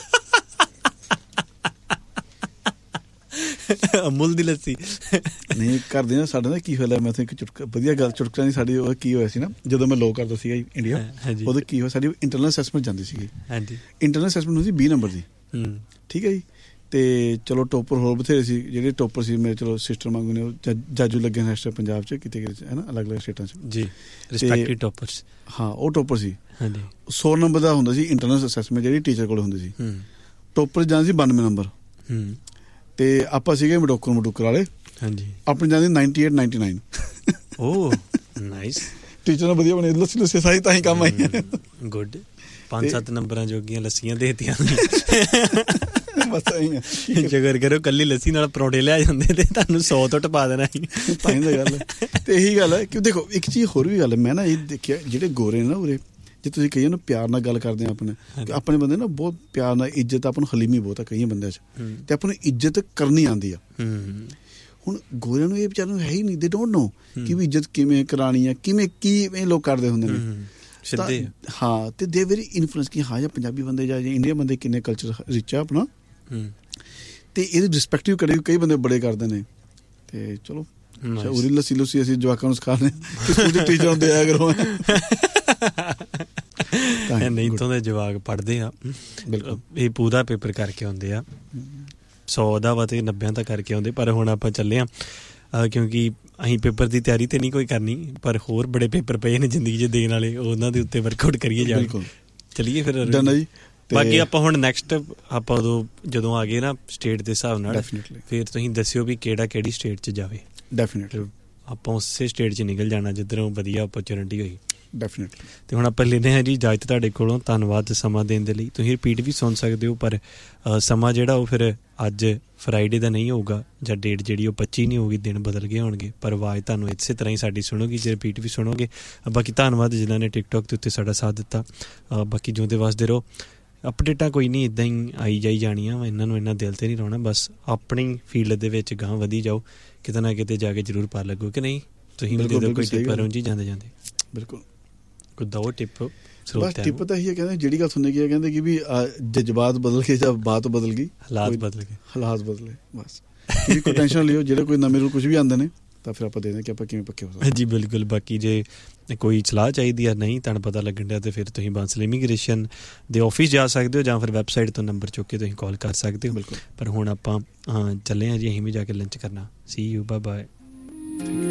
ਅਮੁੱਲ ਦੀ ਲੱਸੀ ਨਹੀਂ ਕਰਦੇ ਨਾ। ਸਾਡੇ ਨਾ ਕੀ ਹੋਇਆ, ਮੈਂ ਤਾਂ ਇੱਕ ਚੁਟਕਾ ਵਧੀਆ ਗੱਲ ਚੁਟਕਾ ਨਹੀਂ ਸਾਡੀ ਉਹ ਕੀ ਹੋਇਆ ਸੀ ਨਾ, ਜਦੋਂ ਮੈਂ ਲੋਅ ਕਰਦਾ ਸੀਗਾ ਇੰਡੀਆ, ਉਦੋਂ ਕੀ ਹੋਇਆ, ਸਾਡੀ ਇੰਟਰਨਲ ਅਸੈਸਮੈਂਟ ਜਾਂਦੀ ਸੀਗੀ। ਹਾਂਜੀ, ਇੰਟਰਨਲ ਅਸੈਸਮੈਂਟ ਹੁੰਦੀ ਸੀ ਵੀਹ ਨੰਬਰ ਦੀ। ਠੀਕ ਹੈ ਜੀ। ਅਤੇ ਚਲੋ ਟੋਪਰ ਹੋਰ ਬਥੇਰੇ ਸੀ। ਜਿਹੜੇ ਟੋਪਰ ਸੀ ਮੇਰੇ ਚਲੋ ਸਿਸਟਰ ਵਾਂਗੂ ਨੇ, ਉਹ ਜਾਜੂ ਲੱਗੇ ਨੇ ਪੰਜਾਬ 'ਚ ਕਿਤੇ ਕਿਤੇ ਹੈ ਨਾ, ਅਲੱਗ ਅਲੱਗ ਸਟੇਟਾਂ 'ਚ ਜੀ। Respective toppers. ਹਾਂ, ਉਹ ਟੋਪਰ ਸੀ। ਹਾਂਜੀ, ਸੌ ਨੰਬਰ ਦਾ ਹੁੰਦਾ ਸੀ ਇੰਟਰਨਲ ਅਸੈਸਮੈਂਟ, ਜਿਹੜੀ ਟੀਚਰ ਕੋਲ ਹੁੰਦੀ ਸੀ। ਟੋਪਰ ਜਾਂਦੇ ਸੀ ਬਾਨਵੇਂ ਨੰਬਰ। ਅਤੇ ਆਪਾਂ ਸੀਗੇ ਮਡੋਕਰ ਮਡੂਕਰ ਵਾਲੇ। ਹਾਂਜੀ, ਆਪਣੀ ਜਾਂਦੀ ਨਾਈਨਟੀ ਏਟ ਨਾਈਨਟੀ ਨਾਈਨ। ਓ ਨਾਈਸ। ਟੀਚਰ ਨੇ ਵਧੀਆ ਬਣੇ ਲੱਸੀ ਲੁੱਸੀ ਸਾਰੀ ਤਾਂ ਹੀ ਕੰਮ ਆਈਆਂ। ਗੁੱਡ। ਪੰਜ ਸੱਤ ਨੰਬਰਾਂ ਜੋਗੀਆਂ ਲੱਸੀਆਂ ਦੇਤੀਆਂ। ਬਸ ਜਗਰ ਕਰੋ ਕੱਲੀ ਲੱਸੀ ਨਾਲ ਪਰੌਂਠੇ ਲਿਆ ਜਾਂਦੇ ਤੇ ਤੁਹਾਨੂੰ ਸੌ ਤੋਂ ਟਪਾ ਦੇਣਾ ਸੀ। ਤਾਂ ਹੀ ਤਾਂ ਗੱਲ ਹੈ। ਅਤੇ ਇਹੀ ਗੱਲ ਹੈ ਕਿ ਦੇਖੋ ਇੱਕ ਚੀਜ਼ ਹੋਰ ਵੀ ਗੱਲ ਹੈ, ਮੈਂ ਨਾ ਇਹ ਦੇਖਿਆ ਜਿਹੜੇ ਗੋਰੇ ਨੇ ਨਾ ਉਰੇ, ਜੇ ਤੁਸੀਂ ਕਹੀਏ ਨਾ ਪਿਆਰ ਨਾਲ ਗੱਲ ਕਰਦੇ ਆ ਆਪਣੇ, ਆਪਣੇ ਬੰਦੇ ਨਾ ਬਹੁਤ ਪਿਆਰ ਨਾਲ, ਇੱਜ਼ਤ ਆਪਾਂ ਨੂੰ ਹਲੀਮੀ ਬਹੁਤ ਆ ਕਈਆਂ ਬੰਦਿਆਂ 'ਚ, ਅਤੇ ਆਪਾਂ ਨੂੰ ਇੱਜ਼ਤ ਕਰਨੀ ਆਉਂਦੀ ਆ। ਹੁਣ ਗੋਰਿਆਂ ਨੂੰ ਇਹ ਵਿਚਾਰਿਆਂ ਨੂੰ ਹੈ ਹੀ ਨਹੀਂ, ਦੇ ਡੋਂਟ ਨੋ ਕਿ ਵੀ ਇੱਜ਼ਤ ਕਿਵੇਂ ਕਰਾਉਣੀ ਆ, ਕਿਵੇਂ ਕੀ ਇਹ ਲੋਕ ਕਰਦੇ ਹੁੰਦੇ ਨੇ। ਸਿੱਧੇ ਹਾਂ ਤੇ ਦੇ ਵੈਰੀ ਇਨਫਲੂਐਂਸ ਕਿ ਹਾਂ ਜਾਂ ਪੰਜਾਬੀ ਬੰਦੇ ਜਾਂ ਇੰਡੀਆ ਬੰਦੇ ਕਿੰਨੇ ਕਲਚਰ ਰਿਚ ਆ ਆਪਣਾ ਤੇ ਇਹਦੀ ਰਿਸਪੈਕਟਿਵ ਕਰੇ ਕਈ ਬੰਦੇ ਬੜੇ ਕਰਦੇ ਨੇ ਤੇ ਚਲੋ ਉਰੀ ਲੱਸੀ ਲੁੱਸੀ ਅਸੀਂ ਜਵਾਕਾਂ ਨੂੰ ਸਿਖਾ ਰਹੇ ਕਿ ਸਕੂਲ ਚ ਟੀਚਰ ਹੁੰਦੇ ਆ ਕਰੋ ਨਹੀਂ ਇੱਥੋਂ ਦੇ ਜਵਾਕ ਪੜ੍ਹਦੇ ਆ ਇਹ ਪੂਰਾ ਪੇਪਰ ਕਰਕੇ ਆਉਂਦੇ ਆ ਸੌ ਦਾ ਵਾ ਤੇ ਨੱਬਿਆਂ ਦਾ ਕਰਕੇ ਆਉਂਦੇ ਪਰ ਹੁਣ ਆਪਾਂ ਚੱਲੇ ਆ ਕਿਉਂਕਿ ਅਸੀਂ ਪੇਪਰ ਦੀ ਤਿਆਰੀ ਤੇ ਨਹੀਂ ਕੋਈ ਕਰਨੀ ਪਰ ਹੋਰ ਬੜੇ ਪੇਪਰ ਪਏ ਨੇ ਜ਼ਿੰਦਗੀ 'ਚ ਦੇਣ ਵਾਲੇ ਉਹਨਾਂ ਦੇ ਉੱਤੇ ਵਰਕਆਊਟ ਕਰੀਏ ਜਾ ਕੇ ਚਲੀਏ ਫਿਰ ਜੀ। ਬਾਕੀ ਆਪਾਂ ਹੁਣ ਨੈਕਸਟ ਆਪਾਂ ਉਦੋਂ ਜਦੋਂ ਆ ਗਏ ਨਾ ਸਟੇਟ ਦੇ ਹਿਸਾਬ ਨਾਲ ਫਿਰ ਤੁਸੀਂ ਦੱਸਿਓ ਵੀ ਕਿਹੜਾ ਕਿਹੜੀ ਸਟੇਟ 'ਚ ਜਾਵੇ ਡੈਫੀਨੇਟਲੀ ਆਪਾਂ ਉਸੇ ਸਟੇਟ 'ਚ ਨਿਕਲ ਜਾਣਾ ਜਿੱਧਰੋਂ ਵਧੀਆ ਓਪਰਚੁਨਿਟੀ ਹੋਈ ਡੈਫੀਨੇਟਲੀ ਤੇ ਹੁਣ ਆਪਾਂ ਲੈਂਦੇ ਹਾਂ ਜੀ ਇਜਾਜ਼ਤ ਤੁਹਾਡੇ ਕੋਲੋਂ ਧੰਨਵਾਦ ਸਮਾਂ ਦੇਣ ਦੇ ਲਈ ਤੁਸੀਂ ਰਿਪੀਟ ਵੀ ਸੁਣ ਸਕਦੇ ਹੋ ਪਰ ਸਮਾਂ ਜਿਹੜਾ ਉਹ ਫਿਰ ਅੱਜ ਫਰਾਈਡੇ ਦਾ ਨਹੀਂ ਹੋਊਗਾ ਜਾਂ ਡੇਟ ਜਿਹੜੀ ਉਹ ਪੱਚੀ ਨਹੀਂ ਹੋਊਗੀ ਦਿਨ ਬਦਲ ਗਏ ਹੋਣਗੇ ਪਰ ਆਵਾਜ਼ ਤੁਹਾਨੂੰ ਇਸੇ ਤਰ੍ਹਾਂ ਹੀ ਸਾਡੀ ਸੁਣੋਗੀ ਜੇ ਰਿਪੀਟ ਵੀ ਸੁਣੋਗੇ ਬਾਕੀ ਧੰਨਵਾਦ ਜਿਨ੍ਹਾਂ ਨੇ ਟਿਕਟੋਕ ਦੇ ਉੱਤੇ ਸਾਡਾ ਸਾਥ ਦਿੱਤਾ ਬਾਕੀ ਜਿਉਂਦੇ ਵਸਦੇ ਰਹੋ ਅਪਡੇਟਾਂ ਕੋਈ ਨਹੀਂ ਇੱਦਾਂ ਹੀ ਆਈ ਜਾਈ ਜਾਣੀਆਂ ਵਾ ਇਹਨਾਂ ਨੂੰ ਇੰਨਾ ਦਿਲ 'ਤੇ ਨਹੀਂ ਲਾਉਣਾ ਬਸ ਆਪਣੀ ਫੀਲਡ ਦੇ ਵਿੱਚ ਗਾਂਹ ਵਧੀ ਜਾਓ ਕਿਤੇ ਨਾ ਕਿਤੇ ਜਾ ਕੇ ਜ਼ਰੂਰ ਪਾ ਲੱਗੋ ਕਿ ਨਹੀਂ ਤੁਸੀਂ ਵੀ ਦੇ ਦਿਓ ਕੋਈ ਟਿੱਪ ਅਰੁਣ ਜੀ ਜਾਂਦੇ ਜਾਂਦੇ ਬਿਲਕੁਲ ਕੋਈ ਦੋ ਟਿੱਪ ਬਸ ਟਿੱਪ ਤਾਂ ਇਹੀ ਹੈ ਕਹਿੰਦੇ ਜਿਹੜੀ ਗੱਲ ਸੁਣਨੇ ਕੀ ਕਹਿੰਦੇ ਕਿ ਵੀ ਜਜ਼ਬਾਤ ਬਦਲ ਗਏ ਜਾਂ ਬਾਤ ਬਦਲ ਗਈ ਹਾਲਾਤ ਬਦਲ ਗਏ ਹਾਲਾਤ ਬਦਲੇ ਬਸ ਕਿ ਕੋਈ ਟੈਨਸ਼ਨ ਲਿਓ ਜਿਹੜੇ ਕੋਈ ਨਵੇਂ ਰੂਲ ਕੁਝ ਵੀ ਆਉਂਦੇ ਨੇ ਤਾਂ ਫਿਰ ਆਪਾਂ ਦੇਖਦੇ ਕਿ ਆਪਾਂ ਕਿਵੇਂ ਪੱਕੇ ਹੋ ਸਕਦੇ ਜੀ ਬਿਲਕੁਲ ਬਾਕੀ ਜੇ ਕੋਈ ਸਲਾਹ ਚਾਹੀਦੀ ਆ ਨਹੀਂ ਤੁਹਾਨੂੰ ਪਤਾ ਲੱਗਣ ਡਿਆ ਤਾਂ ਫਿਰ ਤੁਸੀਂ ਬਾਂਸਲ ਇਮੀਗ੍ਰੇਸ਼ਨ ਦੇ ਆਫਿਸ ਜਾ ਸਕਦੇ ਹੋ ਜਾਂ ਫਿਰ ਵੈਬਸਾਈਟ ਤੋਂ ਨੰਬਰ ਚੁੱਕ ਕੇ ਤੁਸੀਂ ਕਾਲ ਕਰ ਸਕਦੇ ਹੋ ਬਿਲਕੁਲ ਪਰ ਹੁਣ ਆਪਾਂ ਚੱਲੇ ਹਾਂ ਜੀ ਅਸੀਂ ਵੀ ਜਾ ਕੇ ਲੰਚ ਕਰਨਾ ਸੀ ਯੂ ਬਾਏ ਬਾਏ